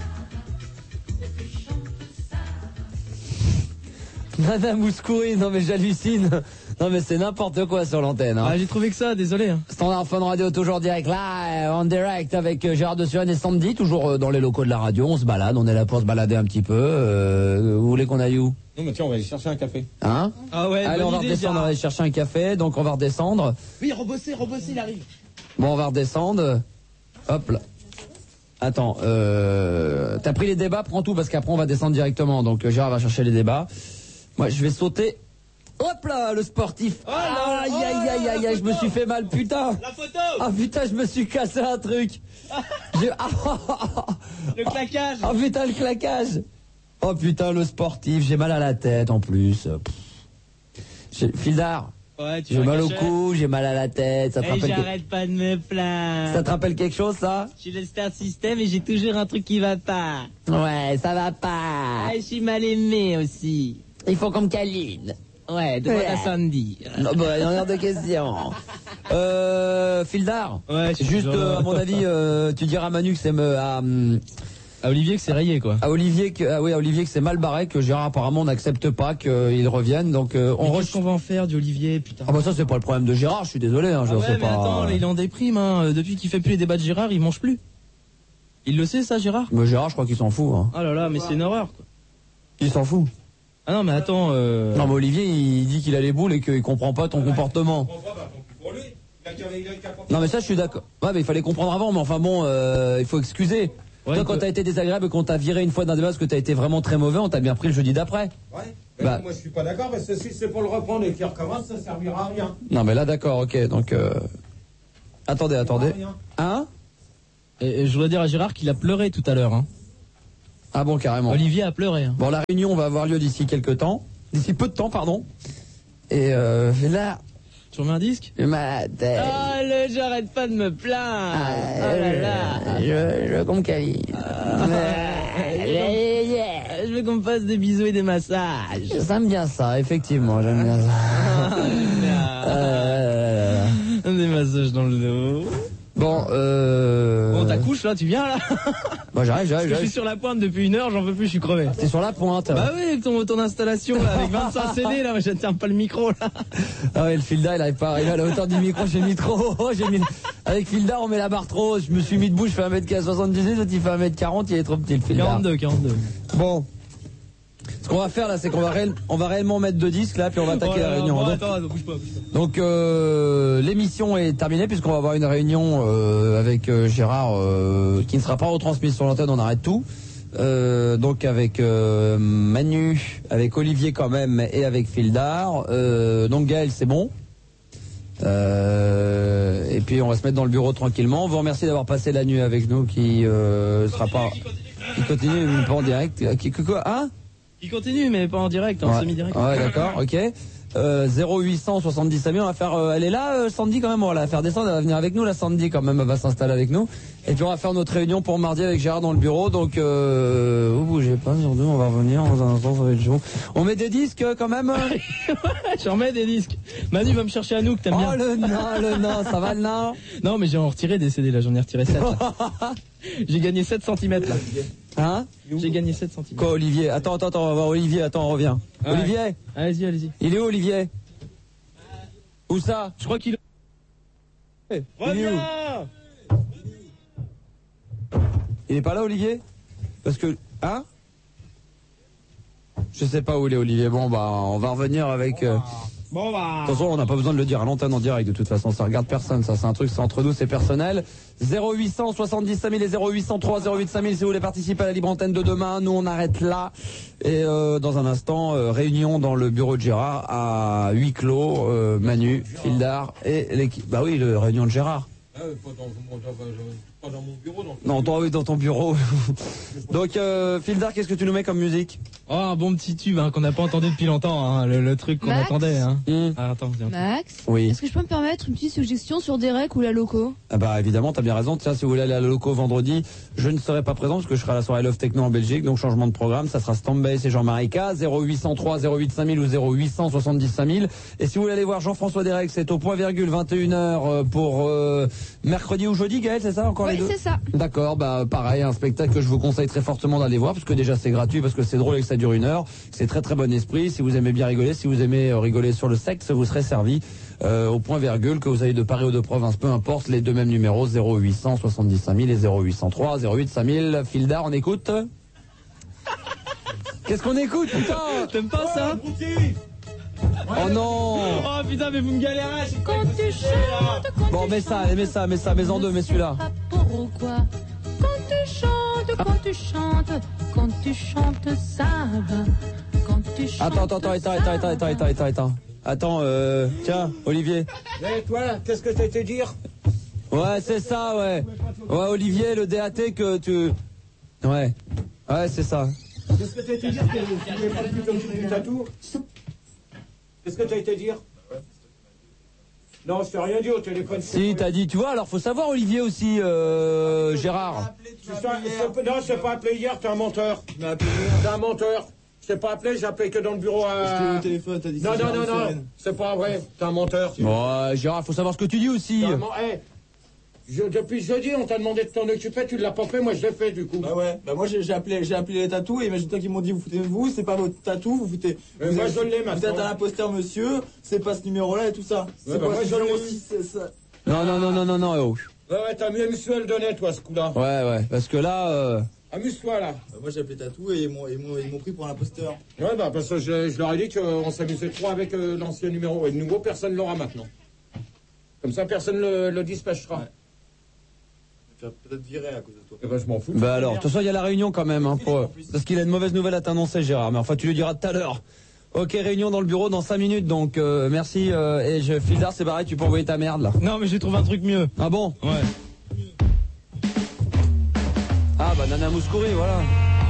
Madame Mouskouri, non mais j'hallucine. Non mais c'est n'importe quoi sur l'antenne. Hein. Ah, j'ai trouvé que ça, désolé. Hein. Standard Fun Radio, toujours direct, là, en direct avec Gérard de Suren et Sandy, toujours dans les locaux de la radio. On se balade, on est là pour se balader un petit peu. Vous voulez qu'on aille où? Non mais tiens, on va aller chercher un café. Hein? Ah ouais, allez, on va redescendre, on va aller chercher un café, donc on va redescendre. Oui, rebosser, il arrive. Bon, on va redescendre. Hop là. Attends, t'as pris les débats, prends tout parce qu'après on va descendre directement. Donc Gérard va chercher les débats. Moi, je vais sauter. Hop là, le sportif. Oh là, aïe, je me suis fait mal, putain. La photo. Ah putain, je me suis cassé un truc. Le claquage. Ah putain, le claquage. Oh putain, le sportif, j'ai mal à la tête en plus. Fildar. Ouais, j'ai mal au cou, j'ai mal à la tête. Ça te rappelle j'arrête pas de me plaindre. Ça te rappelle quelque chose, ça? Je suis le Star System et j'ai toujours un truc qui va pas. Ouais, ça va pas. Ah, je suis mal aimé aussi. Il faut qu'on me câline. Ouais, demande à Sandy. Non, bah, il y en a de questions. Fildar. Ouais, juste, à mon avis, tu diras à Manu que c'est à Olivier que c'est rayé, quoi. À Olivier que c'est mal barré, que Gérard apparemment n'accepte pas qu'il revienne, donc qu'est-ce qu'on va en faire d'Olivier, putain? Ah bah ça c'est pas le problème de Gérard, je suis désolé, hein, je sais mais pas. Attends, il est en déprime, hein. Depuis qu'il fait plus les débats de Gérard, il mange plus. Il le sait, ça, Gérard? Mais Gérard, je crois qu'il s'en fout, hein. Oh là là, mais c'est une horreur, quoi. Il s'en fout. Ah non, mais attends, Non, mais Olivier, il dit qu'il a les boules et qu'il comprend pas ton comportement. Non, mais ça, je suis d'accord. Ouais, mais il fallait comprendre avant, mais enfin bon, il faut excuser. Ouais, Toi, quand t'as été désagréable et qu'on t'a viré une fois d'un débat parce que t'as été vraiment très mauvais, on t'a bien pris le jeudi d'après. Ouais. Bah. Moi, je suis pas d'accord, parce que si c'est pour le reprendre et qu'il recommence, ça servira à rien. Non, mais là, d'accord, ok. Donc, attendez. Hein? Et je voudrais dire à Gérard qu'il a pleuré tout à l'heure. Hein. Ah bon, carrément. Olivier a pleuré. Hein. Bon, la réunion va avoir lieu d'ici peu de temps, pardon. Et là, Tu remets un disque? J'arrête pas de me plaindre. Je comme Cali. Je veux qu'on me fasse des bisous et des massages. J'aime bien ça, effectivement, j'aime bien ça. Des massages dans le dos. Bon, Bon, t'accouches là, tu viens là? Bah j'arrive. Je suis sur la pointe depuis 1 heure, j'en peux plus, je suis crevé. T'es sur la pointe. Bah oui, avec ton installation là, avec 25 CD là, je ne tiens pas le micro là. Ah ouais, le Filda, il arrive pas à arriver à la hauteur du micro, j'ai mis trop. Avec Filda, on met la barre trop haute. Je me suis mis debout, je fais 1m78, l'autre il fait 1m40, il est trop petit le Filda. 42. Bon. Ce qu'on va faire là, c'est qu'on va, réellement mettre 2 disques là, puis on va attaquer la réunion. Bon, Donc, attends, bouge pas. Donc l'émission est terminée puisqu'on va avoir une réunion avec Gérard qui ne sera pas retransmise sur l'antenne, on arrête tout. Donc avec Manu, avec Olivier quand même et avec Fildar. Donc Gaël c'est bon. Et puis on va se mettre dans le bureau tranquillement. On vous remercie d'avoir passé la nuit avec nous qui sera pas... Qui continue mais pas en direct. Quoi hein? Il continue mais pas en direct, en semi-direct. Ouais d'accord, ok. 0800 70 Samy, on va faire elle est là Sandy quand même, on va la faire descendre, elle va venir avec nous la Sandy quand même, elle va s'installer avec nous et puis on va faire notre réunion pour mardi avec Gérard dans le bureau. Donc vous bougez pas sur deux, on va revenir dans un instant, ça va être chaud. On met des disques quand même. Je remets des disques. Manu va me chercher à nous que t'aimes bien. Oh le nain, ça va le nain? Non mais j'ai en retiré des CD là, j'en ai retiré 7 là. J'ai gagné 7 cm là. Hein? J'ai gagné 7 cm. Quoi Olivier? Attends, on va voir Olivier, attends, on revient. Ouais. Olivier? Allez-y. Il est où Olivier? Où ça? Je crois qu'il... Il est où? Il est pas là Olivier? Parce que... Hein? Je sais pas où il est Olivier. Bon bah on va revenir avec... Bon bah... De toute façon, on n'a pas besoin de le dire à l'antenne en direct, de toute façon, ça regarde personne, ça, c'est un truc, c'est entre nous, c'est personnel. 0800 70 5000 et 0803 08 5000 si vous voulez participer à la libre antenne de demain. Nous, on arrête là. Et dans un instant, réunion dans le bureau de Gérard à huis clos, Manu, Fildar et l'équipe. Bah oui, le réunion de Gérard. Pas dans mon bureau, donc. Non, toi, oui, dans ton bureau. Donc, Fildar, qu'est-ce que tu nous mets comme musique? Oh, un bon petit tube hein, qu'on n'a pas entendu depuis longtemps, hein, le truc qu'on Max attendait. Hein. Ah, attends, viens. Max, oui. est-ce que je peux me permettre une petite suggestion sur Derek ou la Loco? Ah bah évidemment, t'as bien raison. Tiens, si vous voulez aller à la Loco vendredi, je ne serai pas présent parce que je serai à la soirée Love Techno en Belgique, donc changement de programme, ça sera Stand-By et Jean-Marie K, 0803 08 5000 ou 0870 5000. Et si vous voulez aller voir Jean-François Derek, c'est au point virgule 21h pour mercredi ou jeudi, Gaël, c'est ça encore les deux? Oui, c'est ça. D'accord, bah pareil, un spectacle que je vous conseille très fortement d'aller voir parce que déjà c'est gratuit, parce que c'est drôle et que ça dure 1 heure. C'est très très bon esprit. Si vous aimez bien rigoler, si vous aimez rigoler sur le sexe, vous serez servi au point virgule, que vous ayez de Paris ou de province, peu importe, les deux mêmes numéros, 0800 70 5000 et 0803 08 5000. Fildar, on écoute. Qu'est-ce qu'on écoute, putain? T'aimes pas ça? Oh non! Oh putain, mais vous me galérez! Quand tu chantes, quand Bon, mets ça, mets en deux, mets celui-là. Pourquoi? Quand tu chantes, quand tu chantes, ça va. Quand tu chantes. Attends. Attends, tiens, Olivier. Mais toi, qu'est-ce que t'as été dire? Ouais, c'est ça, ouais. Ouais, Olivier, le DAT que tu... Ouais, c'est ça. Qu'est-ce que t'as été dire? Tu voulais pas plus comme du tatou? Qu'est-ce que t'as été dire? Non, je t'ai rien dit au téléphone. Si, t'as dit, tu vois, alors faut savoir Olivier aussi, Gérard. Non, je t'ai pas appelé hier, t'es un menteur. T'es un menteur. Je t'ai pas appelé, j'ai appelé que dans le bureau à... Je t'ai au téléphone, t'as dit Non, c'est pas vrai, t'es un menteur. Bon, Gérard, faut savoir ce que tu dis aussi. Depuis jeudi, on t'a demandé de t'en occuper, tu l'as pas fait, moi je l'ai fait du coup. Bah ouais, bah moi j'ai appelé les tatous et imagine-toi qu'ils m'ont dit vous foutez de vous, c'est pas votre tatou, vous foutez. Moi je l'ai maintenant. Vous êtes un imposteur monsieur, c'est pas ce numéro-là et tout ça. Ouais, C'est bah pas moi ce je numéro l'ai. 6, c'est ça. Non, oh. Ouais, t'as mieux amusé à le donner toi ce coup-là. Ouais, parce que là... Amuse-toi là. Bah, moi j'ai appelé tatou et ils m'ont pris pour un imposteur. Ouais, bah parce que je leur ai dit qu'on s'amusait trop avec l'ancien numéro. Et le nouveau, personne l'aura maintenant. Comme ça, personne le dispatchera. Ouais. te faire peut-être virer à cause de toi. Eh ben, je m'en fous. Bah alors, de toute façon, il y a la réunion quand même, hein, parce qu'il a une mauvaise nouvelle à t'annoncer, Gérard. Mais enfin, tu lui diras tout à l'heure. Ok, réunion dans le bureau dans 5 minutes, donc merci. Et Fildar, c'est pareil, tu peux envoyer ta merde là. Non, mais j'ai trouvé un truc mieux. Ah bon? Ouais. Ah bah Nana Mouskouri, voilà.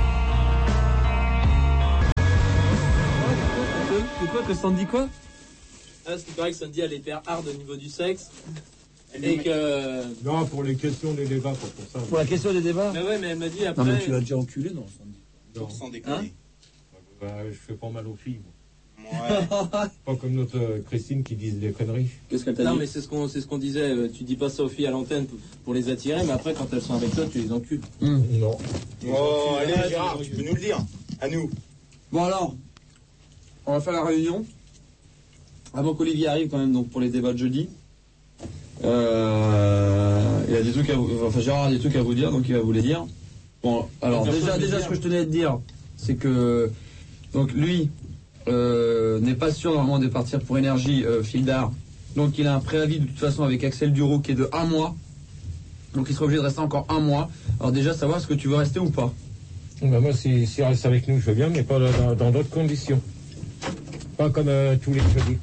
C'est quoi que Sandy quoi? Ah, c'est pareil que Sandy elle est hyper hard au niveau du sexe. Et que. Non, pour les questions des débats, pas pour ça. Pour la question des débats? Mais ouais, mais elle m'a dit après. Non, mais tu l'as déjà enculé, non, Sandy? Non. Sans déconner. Bah, je fais pas mal aux filles, moi. Ouais. Pas comme notre Christine qui disent des conneries. Qu'est-ce qu'elle t'a Non, dit? mais c'est ce qu'on disait. Tu dis pas ça aux filles à l'antenne pour les attirer, mais après, quand elles sont avec toi, tu les encules. Non. Oh, allez, Gérard, tu peux nous le dire. À nous. Bon alors, on va faire la réunion. Avant qu'Olivier arrive quand même, donc pour les débats de jeudi. Il a des trucs à vous, enfin Gérard a des trucs à vous dire, donc il va vous les dire. Bon, alors déjà ce que je tenais à te dire, c'est que donc lui n'est pas sûr normalement de partir pour Énergie Fildar. Donc il a un préavis de toute façon avec Axel Duro qui est de 1 mois. Donc il sera obligé de rester encore 1 mois. Alors déjà savoir est-ce que tu veux rester ou pas. Bah, moi, s'il reste avec nous, je veux bien, mais pas dans d'autres conditions. Pas comme tous les jeudis.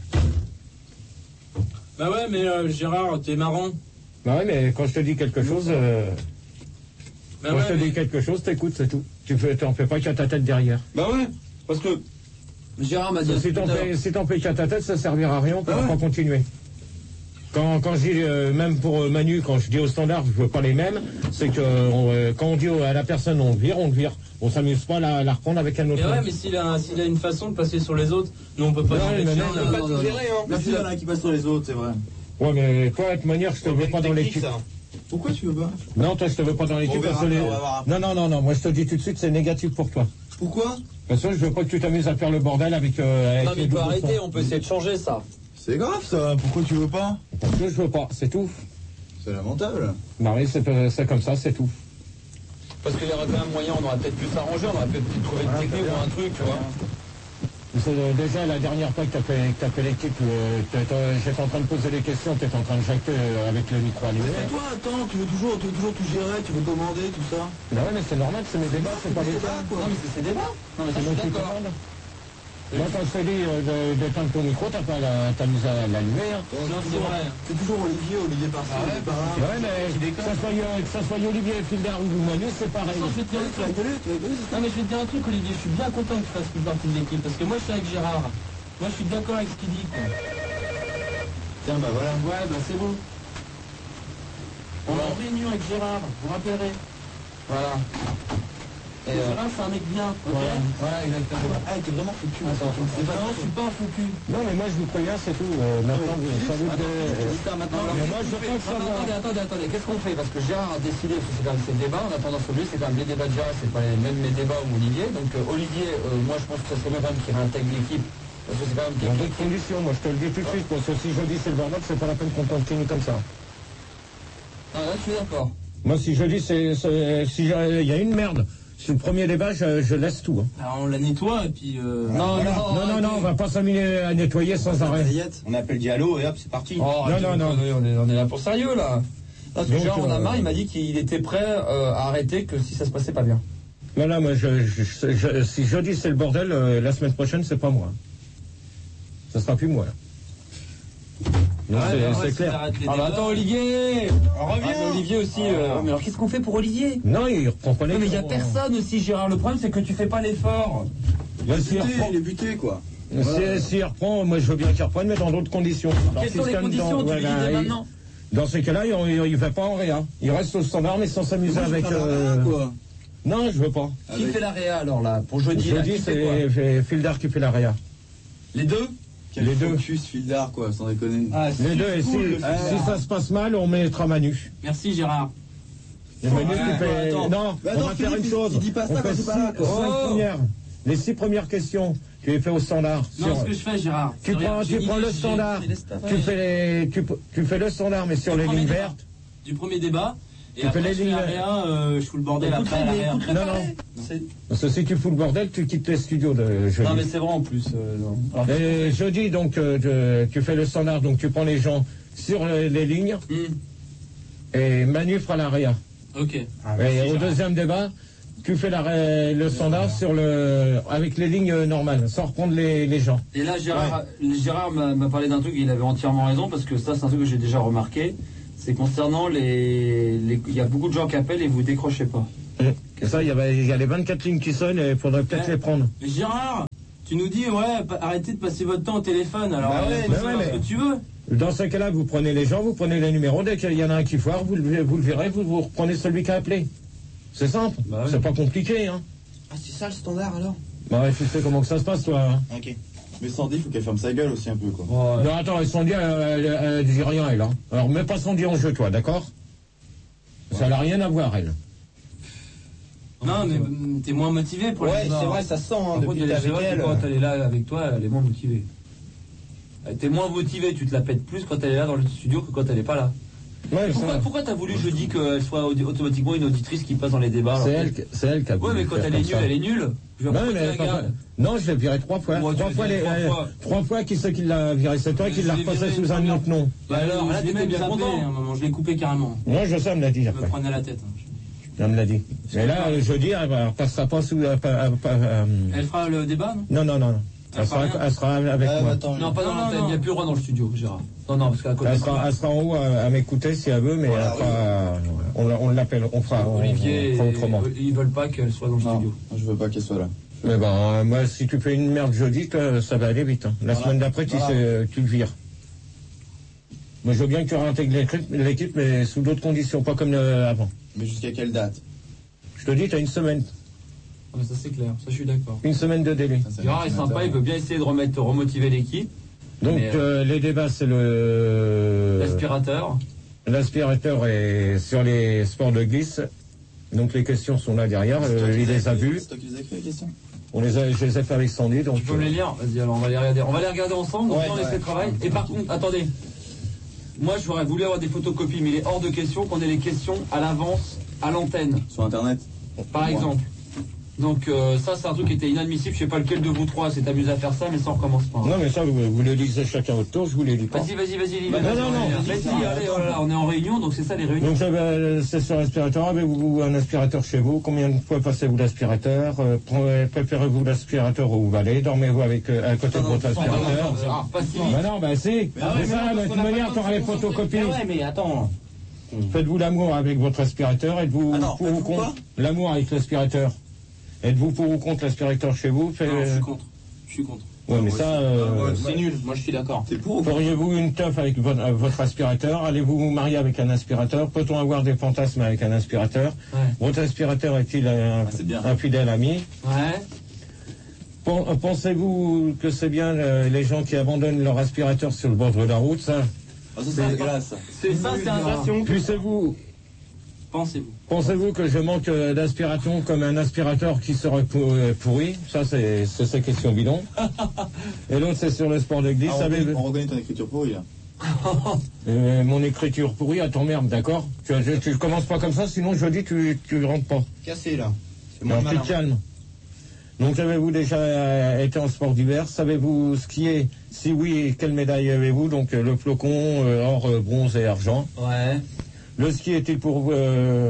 Bah ouais, mais Gérard, t'es marrant. Bah ouais, mais quand je te dis quelque chose, Bah quand ouais, je te dis quelque chose, t'écoutes, c'est tout. T'en fais pas qu'à ta tête derrière. Bah ouais, parce que Gérard m'a dit. Si t'en fais qu'à ta tête, ça servira à rien, on pourra pas continuer. Quand je dis, même pour Manu, quand je dis au standard, je veux pas les mêmes, c'est que quand on dit à la personne on le vire. On s'amuse pas à la reprendre avec un autre. Mais ouais, mais s'il a une façon de passer sur les autres, nous on peut pas. Ouais, mais On peut pas tout gérer, hein. Merci, il y en a qui passent sur les autres, c'est vrai. Ouais, mais toi, de toute manière, je te veux pas dans l'équipe. Pourquoi tu veux pas? Non, toi, je te veux pas dans l'équipe. Parce que non, moi, je te dis tout de suite, c'est négatif pour toi. Pourquoi? Parce que je veux pas que tu t'amuses à faire le bordel avec Non mais les il peut doubles arrêter, sons. on peut essayer de changer ça. C'est grave ça, pourquoi tu veux pas? Parce que je veux pas, c'est tout. C'est lamentable. Bah oui, c'est comme ça, c'est tout. Parce qu'il y aurait quand même moyen, on aurait peut-être pu s'arranger, on aurait peut-être pu trouver une technique ou un truc, tu vois. Déjà, la dernière fois que t'as fait l'équipe, j'étais en train de poser des questions, t'étais en train de jacter avec le micro allumé. Mais toi, attends, tu veux toujours tout gérer, tu veux commander, tout ça. Bah ouais, mais c'est normal, c'est mes débats, c'est pas les débats, quoi. Non mais c'est ses débats. Non mais ça, C'est je moi suis qui d'accord. commande. Moi, quand je t'ai dit d'éteindre ton micro, t'as pas t'amuser à l'allumer. Hein. Non, c'est vrai. C'est toujours Olivier par-ci, Olivier par-là. Ouais, mais que ça soit Olivier Fildar ou Manu, c'est pareil. Non, je vais te dire un truc. Non, mais je vais te dire un truc, Olivier. Je suis bien content que tu fasses plus partie de l'équipe parce que moi, je suis avec Gérard. Moi, je suis d'accord avec ce qu'il dit, quoi. Tiens, bah voilà. Ouais, bah c'est bon. On est en réunion avec Gérard, vous rappellerez. Voilà. Et Gérard, c'est un mec bien. Ok. Voilà, exactement. Ah, t'es vraiment foutu. Attends, Non, je suis pas un fou cul. Non, mais moi, je vous préviens, c'est tout. Maintenant, vous savez que... Mais moi, je veux pas le savoir. Attendez, qu'est-ce qu'on fait? Parce que Gérard a décidé, parce que c'est quand même ses débats, en attendant sur lui, c'est quand même les débats de Gérard, c'est pas les mêmes mes débats ou Olivier. Donc Olivier, moi je pense que ça serait bien quand même qu'il réintègre l'équipe. Parce que c'est quand même Dans quelqu'un d'autres conditions, moi, je te le dis tout de suite. Parce que si je dis c'est le bordel, c'est pas la peine qu'on continue comme ça. Ah là, je suis d'accord. Moi, si je dis il y a une merde. Sur le premier débat, je laisse tout. Hein. Alors, on la nettoie et puis. Non, on va pas s'amuser à nettoyer sans arrêt. On appelle Diallo et hop, c'est parti. Oh, Non. On est là pour sérieux là. Parce que Donc, Gérard en a marre, il m'a dit qu'il était prêt à arrêter que si ça se passait pas bien. Voilà, moi, si je dis c'est le bordel, la semaine prochaine, c'est pas moi. Ça sera plus moi. Non, c'est clair. Ah bah attends Olivier, reviens. Olivier aussi. Mais alors qu'est-ce qu'on fait pour Olivier? Non, il reprend pas les. Non mais il y a personne aussi Gérard. Le problème c'est que tu fais pas l'effort. Il est buté, quoi. S'il reprend, moi je veux bien qu'il reprenne, mais dans d'autres conditions. Quelles sont les conditions? Tu lui disais maintenant. Dans ces cas-là, il va pas en réa. Il reste au standard, mais sans s'amuser avec. Quoi. Non, je veux pas. Qui fait la réa alors là pour jeudi? Jeudi, c'est Fildar qui fait la réa. Les deux? Les deux. Focus, Fildar, quoi, sans déconner. Ah, Les deux, et si ça se passe mal, on mettra Manu. Merci Gérard. Et Manu qui fait. Non, on va faire une chose. Il dit pas ça quand c'est pas là, quoi. Les 6 premières questions, tu les fais au standard. Non, ce que je fais, Gérard. Tu prends le standard. Tu fais le standard, mais sur les lignes vertes. Du premier débat. Et tu après, fais les lignes. je fous le bordel après à l'arrière. Non. Parce que si tu fous le bordel, tu quittes les studios de jeudi. Non mais c'est vrai en plus. Et jeudi, donc, tu fais le standard, donc tu prends les gens sur les lignes. Et Manu fera la réa. Ok. Et au deuxième débat, tu fais le standard avec les lignes normales, sans reprendre les gens. Et là, Gérard m'a parlé d'un truc, il avait entièrement raison, parce que ça, c'est un truc que j'ai déjà remarqué. C'est concernant il y a beaucoup de gens qui appellent et vous décrochez pas. Et ça, il y a les 24 lignes qui sonnent et il faudrait peut-être les prendre. Mais Gérard, tu nous dis, arrêtez de passer votre temps au téléphone, alors mais ce que tu veux. Dans ce cas-là, vous prenez les gens, vous prenez les numéros, dès qu'il y en a un qui foire, vous le verrez, vous reprenez celui qui a appelé. C'est simple, c'est pas compliqué. Hein. Ah, c'est ça le standard alors? Bah ouais, tu sais comment que ça se passe, toi. Hein. Ok. Mais Sandy, il faut qu'elle ferme sa gueule aussi un peu, quoi. Non, attends, Sandy, elle dit rien, elle. Hein. Alors, mets pas Sandy en jeu, toi, d'accord? Ça n'a rien à voir, elle. Non, mais t'es moins motivé pour les c'est vrai, ça sent, hein, depuis que t'es avec elle. Quand elle est là avec toi, elle est moins motivée. T'es moins motivé, tu te la pètes plus quand elle est là dans le studio que quand elle est pas là. Ouais, pourquoi t'as voulu jeudi qu'elle soit automatiquement une auditrice qui passe dans les débats? C'est elle qui a voulu. Ouais, mais quand elle est nulle. Non, je l'ai virée 3 fois. Trois fois, qui c'est qui l'a virée? C'est toi qui l'a repassé sous un autre nom. Bah alors, là, t'étais bien content. Je l'ai coupé carrément. Moi, je sais, elle me l'a dit Je après. me prenais la tête. Elle me l'a dit. Mais là, jeudi, elle passera pas sous... Elle fera le débat, non? Non. Elle sera avec moi. Non, pas dans l'antenne, il n'y a plus le droit dans le studio, Gérard. Non, parce qu'à côté. Elle sera en haut à m'écouter si elle veut, mais on l'appelle, on fera autrement. Ils veulent pas qu'elle soit dans le studio. Je veux pas qu'elle soit là. Mais moi, si tu fais une merde jeudi, ça va aller vite. Hein. La semaine d'après, tu le vires. Moi, je veux bien que tu réintègres l'équipe, mais sous d'autres conditions, pas comme avant. Mais jusqu'à quelle date? Je te dis, tu as une semaine. Mais ça c'est clair, ça je suis d'accord. Une semaine de délai. Gérard est sympa, il peut bien essayer de remotiver l'équipe. Donc les débats, c'est l'aspirateur. L'aspirateur est sur les sports de glisse. Donc les questions sont là derrière. Il les a vues. C'est toi qui les as écrites, les questions? Je les ai fait avec Sandy. Donc tu peux me les lire? Vas-y, alors on va les regarder. On va les regarder ensemble, donc on laisse le travail. Et par contre, attendez. Moi, j'aurais voulu avoir des photocopies, mais il est hors de question qu'on ait les questions à l'avance, à l'antenne. Sur Internet? Par exemple. Donc ça, c'est un truc qui était inadmissible. Je sais pas lequel de vous trois s'est amusé à faire ça, mais ça, on recommence pas. Non, mais ça, vous le lisez chacun votre tour, je vous les lis pas. Vas-y, lis. Non. Vas-y, allez, on est en réunion, donc c'est ça les réunions. Donc c'est sur l'aspirateur. Avez-vous un aspirateur chez vous? Combien de fois passez-vous l'aspirateur? Préférez-vous l'aspirateur ou balai? Dormez-vous à côté de votre aspirateur? Pas si vite. Non, si. C'est ça, de toute manière, tu auras les photocopies. Ouais, mais attends. Faites-vous l'amour avec votre aspirateur? Êtes-vous pour ou contre l'amour avec l'aspirateur? Êtes-vous pour ou contre l'aspirateur chez vous? Non, je suis contre. Ouais, mais ça... c'est nul, moi je suis d'accord. Feriez-vous une teuf avec votre aspirateur? Allez-vous vous marier avec un aspirateur? Peut-on avoir des fantasmes avec un aspirateur? Votre aspirateur est-il un fidèle ami? Pensez-vous que c'est bien les gens qui abandonnent leur aspirateur sur le bord de la route? Ça, c'est dégueulasse. C'est un Pensez-vous que je manque d'aspiration comme un aspirateur qui serait pourri? Ça, c'est ces questions bidons. Et l'autre, c'est sur le sport de glisse. On reconnaît ton écriture pourrie, là. Mon écriture pourrie, à t'emmerde, d'accord? Tu commences pas comme ça, sinon je dis tu rentres pas. Cassé, là. Alors, t'es calme. Donc, avez-vous déjà été en sport d'hiver? Savez-vous skier? Si oui, quelle médaille avez-vous? Donc, le flocon, or, bronze et argent. Le ski est-il pour vous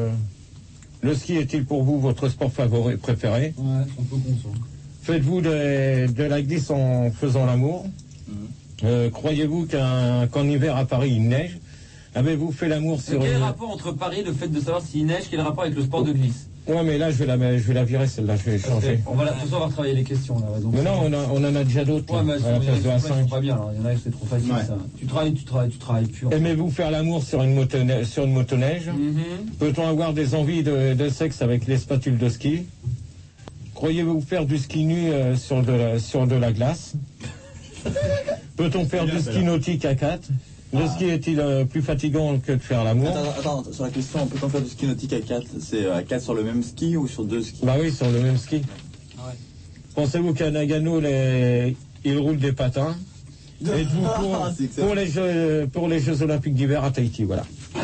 votre sport préféré? Ouais, on peut comprendre. Faites-vous de la glisse en faisant l'amour? Croyez-vous qu'en hiver à Paris il neige? Avez-vous fait l'amour sur... Quel est le rapport entre Paris, le fait de savoir s'il neige, quel est le rapport avec le sport de glisse? Ouais, mais là je vais la virer celle-là, je vais changer. On va retravailler les questions là. Donc mais non, on en a déjà d'autres. Ouais, mais c'est pas bien. Alors, il y en a c'est trop facile ça. Tu travailles plus. Aimez-vous faire l'amour sur une motoneige? Peut-on avoir des envies de sexe avec les spatules de ski? Croyez-vous faire du ski nu sur de la glace? Peut-on faire du ski nautique à 4? Le ski est-il plus fatigant que de faire l'amour? Attends, sur la question, peut-on faire du ski nautique à 4? C'est à 4 sur le même ski ou sur 2 skis? Bah oui, sur le même ski. Pensez-vous qu'à Nagano, il roule des patins? Êtes-vous pour les Jeux Olympiques d'hiver à Tahiti? Voilà.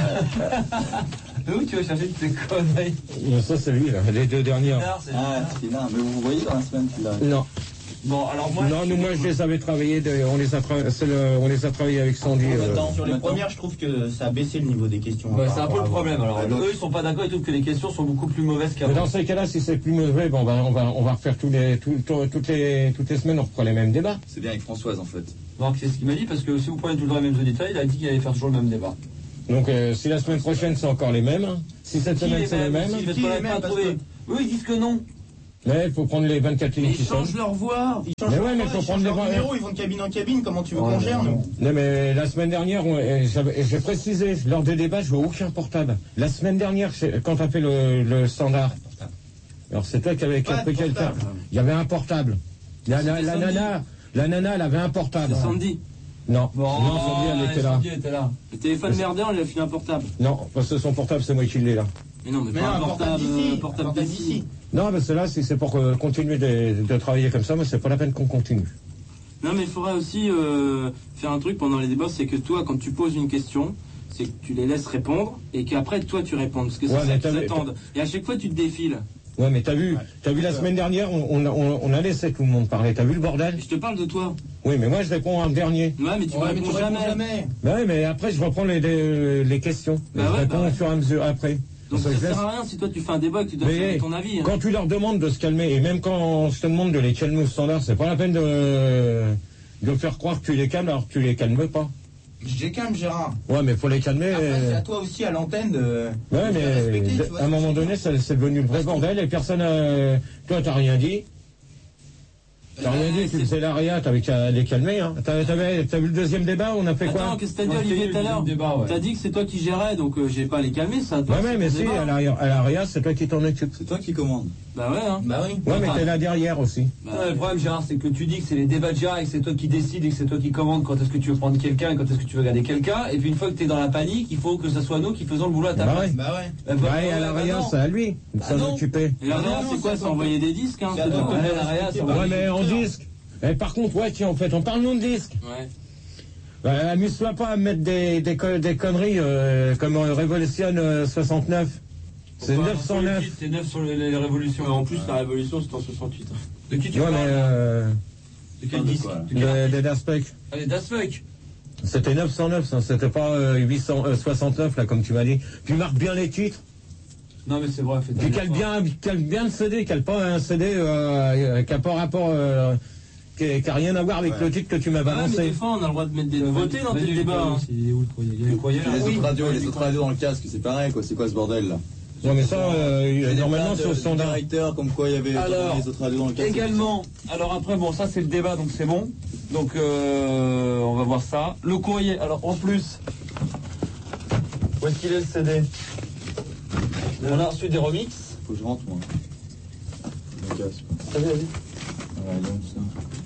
Où tu vas chercher toutes ces conneries? Ça, c'est lui, là, les deux dernières. C'est là, mais vous voyez dans la semaine qu'il a... Non. Bon, alors moi. Non, moi je les avais travaillés, on les a travaillés avec Sandy. Sur les premières, je trouve que ça a baissé le niveau des questions. Ouais, c'est un peu le problème. Alors, eux, ils sont pas d'accord, ils trouvent que les questions sont beaucoup plus mauvaises qu'avant. Mais dans ces cas-là, si c'est plus mauvais, bon, on va refaire toutes les semaines, on reprend les mêmes débats. C'est bien avec Françoise en fait. Donc c'est ce qu'il m'a dit, parce que si vous prenez tout le temps les mêmes auditeurs, il a dit qu'il allait faire toujours le même débat. Donc si la semaine prochaine c'est encore les mêmes, si cette semaine c'est les mêmes, eux ils disent que non. Mais il faut prendre les 24 lignes qui sont. Ils changent leur voix, ils changent leur numéro, ils vont de cabine en cabine, comment tu veux qu'on gère nous? Non mais la semaine dernière, j'ai précisé, lors des débats, je veux aucun portable. La semaine dernière, quand tu as fait le standard, alors c'est toi qui avais capté quelqu'un, il y avait un portable. La nana, elle avait un portable. C'est Sandy. Non, Sandy, elle était là. Le téléphone merdeur, il a filé un portable. Non, parce que son portable, c'est moi qui l'ai là. Mais non, mais pas un portable d'ici. Non, parce que là, si c'est pour continuer de travailler comme ça, moi, c'est pas la peine qu'on continue. Non, mais il faudrait aussi faire un truc pendant les débats, c'est que toi, quand tu poses une question, c'est que tu les laisses répondre et qu'après, toi, tu réponds. Parce que c'est ça qu'ils attendent. Et à chaque fois, tu te défiles. Ouais, mais t'as vu la semaine dernière, on a laissé tout le monde parler. T'as vu le bordel? Je te parle de toi. Oui, mais moi, je réponds en dernier. Ouais, mais tu réponds jamais. Bah oui, mais après, je reprends les questions. Je réponds au fur et à mesure après. Donc ça sert à rien si toi tu fais un débat et que tu dois faire ton avis. Quand tu leur demandes de se calmer, et même quand je te demande de les calmer au standard, c'est pas la peine de faire croire que tu les calmes alors que tu les calmes pas. Je les calme, Gérard. Ouais, mais faut les calmer. Après, c'est à toi aussi à l'antenne de. Ouais, mais à un moment donné, c'est devenu le vrai bordel et personne. Toi, t'as rien dit. T'as rien dit, tu faisais l'aria, t'avais qu'à les calmer. Hein. T'as vu le deuxième débat, on a fait quoi? Attends, qu'est-ce que t'as dit, Olivier, tout à l'heure? T'as dit que c'est toi qui gérais, donc j'ai pas à les calmer, ça. Ouais, mais si, à l'aria, c'est toi qui t'en occupe. C'est toi qui commande. Bah ouais, hein. Bah oui. Ouais, mais t'es là derrière aussi. Le problème, Gérard, c'est que tu dis que c'est les débats de Gérard et que c'est toi qui décides et que c'est toi qui commandes quand est-ce que tu veux prendre quelqu'un et quand est-ce que tu veux garder quelqu'un. Et puis une fois que t'es dans la panique, il faut que ce soit nous qui faisons le boulot à ta place. Bah ouais. À l'aria, c'est à lui de s'en occuper. Et l'aria, c'est quoi? C'est envoyer des disques, hein. Ouais, mais en disque. Et par contre, ouais, tiens, en fait, on parle non de disque. Ouais. Amuse-toi pas à mettre des conneries comme Révolution 69. C'est 909. C'est 9 sur les révolutions. En plus, la révolution, c'est en 68. De qui tu ouais, parles? De quel disque? Des Daft Punk. Ah, les Daft Punk. C'était 909, ça, c'était pas 869, là, comme tu m'as dit. Tu marques bien les titres. Non, mais c'est vrai, fais tu cales bien le CD, cale pas un CD qui n'a pas rapport. Qui n'a rien à voir avec le titre que tu m'as balancé. Mais des fois, on a le droit de mettre de voter dans tes débats. Il est où le courrier? Il y a le courrier là. Les autres radios dans le casque, c'est pareil quoi. C'est quoi ce bordel là? Non mais ça, normalement c'est au standard. Directeur, comme quoi il y avait les autres radios dans le casque. Également. Alors après, bon, ça c'est le débat, donc c'est bon. Donc on va voir ça. Le courrier. Alors en plus, où est-ce qu'il est le CD? On a reçu des remixes. Faut que je rentre moi. Le casque. Vas-y. Ouais, donc ça.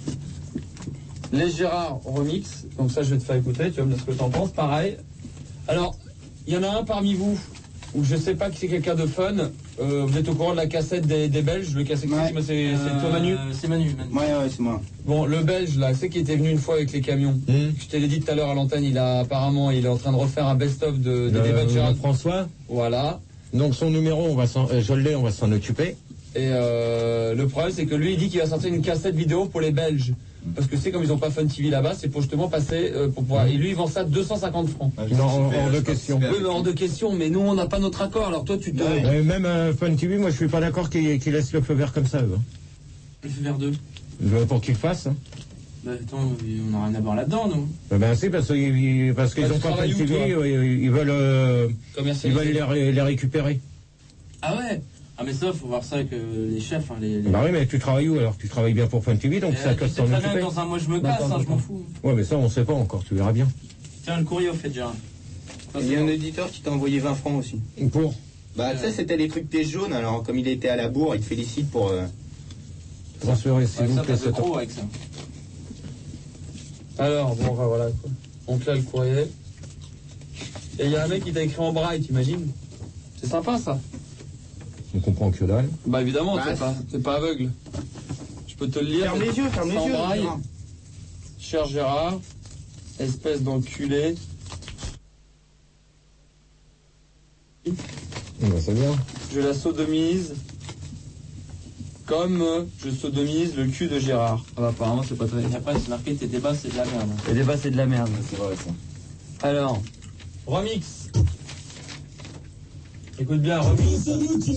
Les Gérard remix, donc ça je vais te faire écouter, tu vas me dire ce que tu en penses, pareil. Alors, il y en a un parmi vous, où je sais pas que c'est quelqu'un de fun, vous êtes au courant de la cassette des Belges, le cassette c'est toi Manu? C'est Manu. Ouais, c'est moi. Bon, le Belge là, c'est qui était venu une fois avec les camions. Je te l'ai dit tout à l'heure à l'antenne, il est en train de refaire un best-of des débats de Gérard. François. Voilà. Donc son numéro, on va s'en occuper. Et le problème c'est que lui il dit qu'il va sortir une cassette vidéo pour les Belges. Parce que c'est comme ils n'ont pas Fun TV là-bas, c'est pour justement passer pour pouvoir. Et lui il vend ça 250 francs. Non, hors de question. Oui, mais hors de question, mais nous on n'a pas notre accord, alors toi tu te. Même Fun TV, moi je suis pas d'accord qu'il laisse le feu vert comme ça. Le feu vert 2. Pour qu'il fasse. Bah attends, on n'a rien à voir là-dedans, nous. Ben si, parce qu'ils n'ont pas Fun TV, ils veulent les récupérer. Ah ouais. Ah mais ça, faut voir ça avec les chefs. Hein, Bah oui, mais tu travailles où alors? Tu travailles bien pour Fun TV, donc ça casse ton occuper. Dans un mois je me casse, je m'en fous. Ouais, mais ça on sait pas encore, tu verras bien. Tiens, le courrier au fait, Gérard. Il y a un auditeur qui t'a envoyé 20 francs aussi. Pour? Bah tu sais, c'était les trucs pièces jaunes, alors comme il était à la bourre, il te félicite pour... Transférer s'il vous plaît. Ça trop avec ça. Alors, bon, voilà quoi. Donc là le courrier. Et il y a un mec qui t'a écrit en braille, t'imagines? C'est sympa ça. On comprend que dalle. Bah évidemment, t'es pas aveugle. Je peux te le lire. Ferme les yeux, braille. Cher Gérard, espèce d'enculé. Bah, c'est bien. Je la sodomise. Comme je sodomise le cul de Gérard. Ah bah apparemment c'est pas très... Et après c'est marqué tes débats c'est de la merde. Les débats c'est de la merde. C'est vrai ça. Alors, Remix. Écoute bien, remix.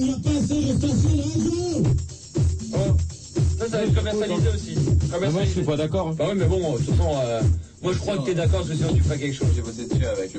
Oh, ça va être commercialisé aussi. Moi, je suis pas d'accord. Bah ouais, mais bon, de toute façon, moi je crois que t'es d'accord, parce que sinon tu ferais quelque chose. J'ai bossé dessus avec le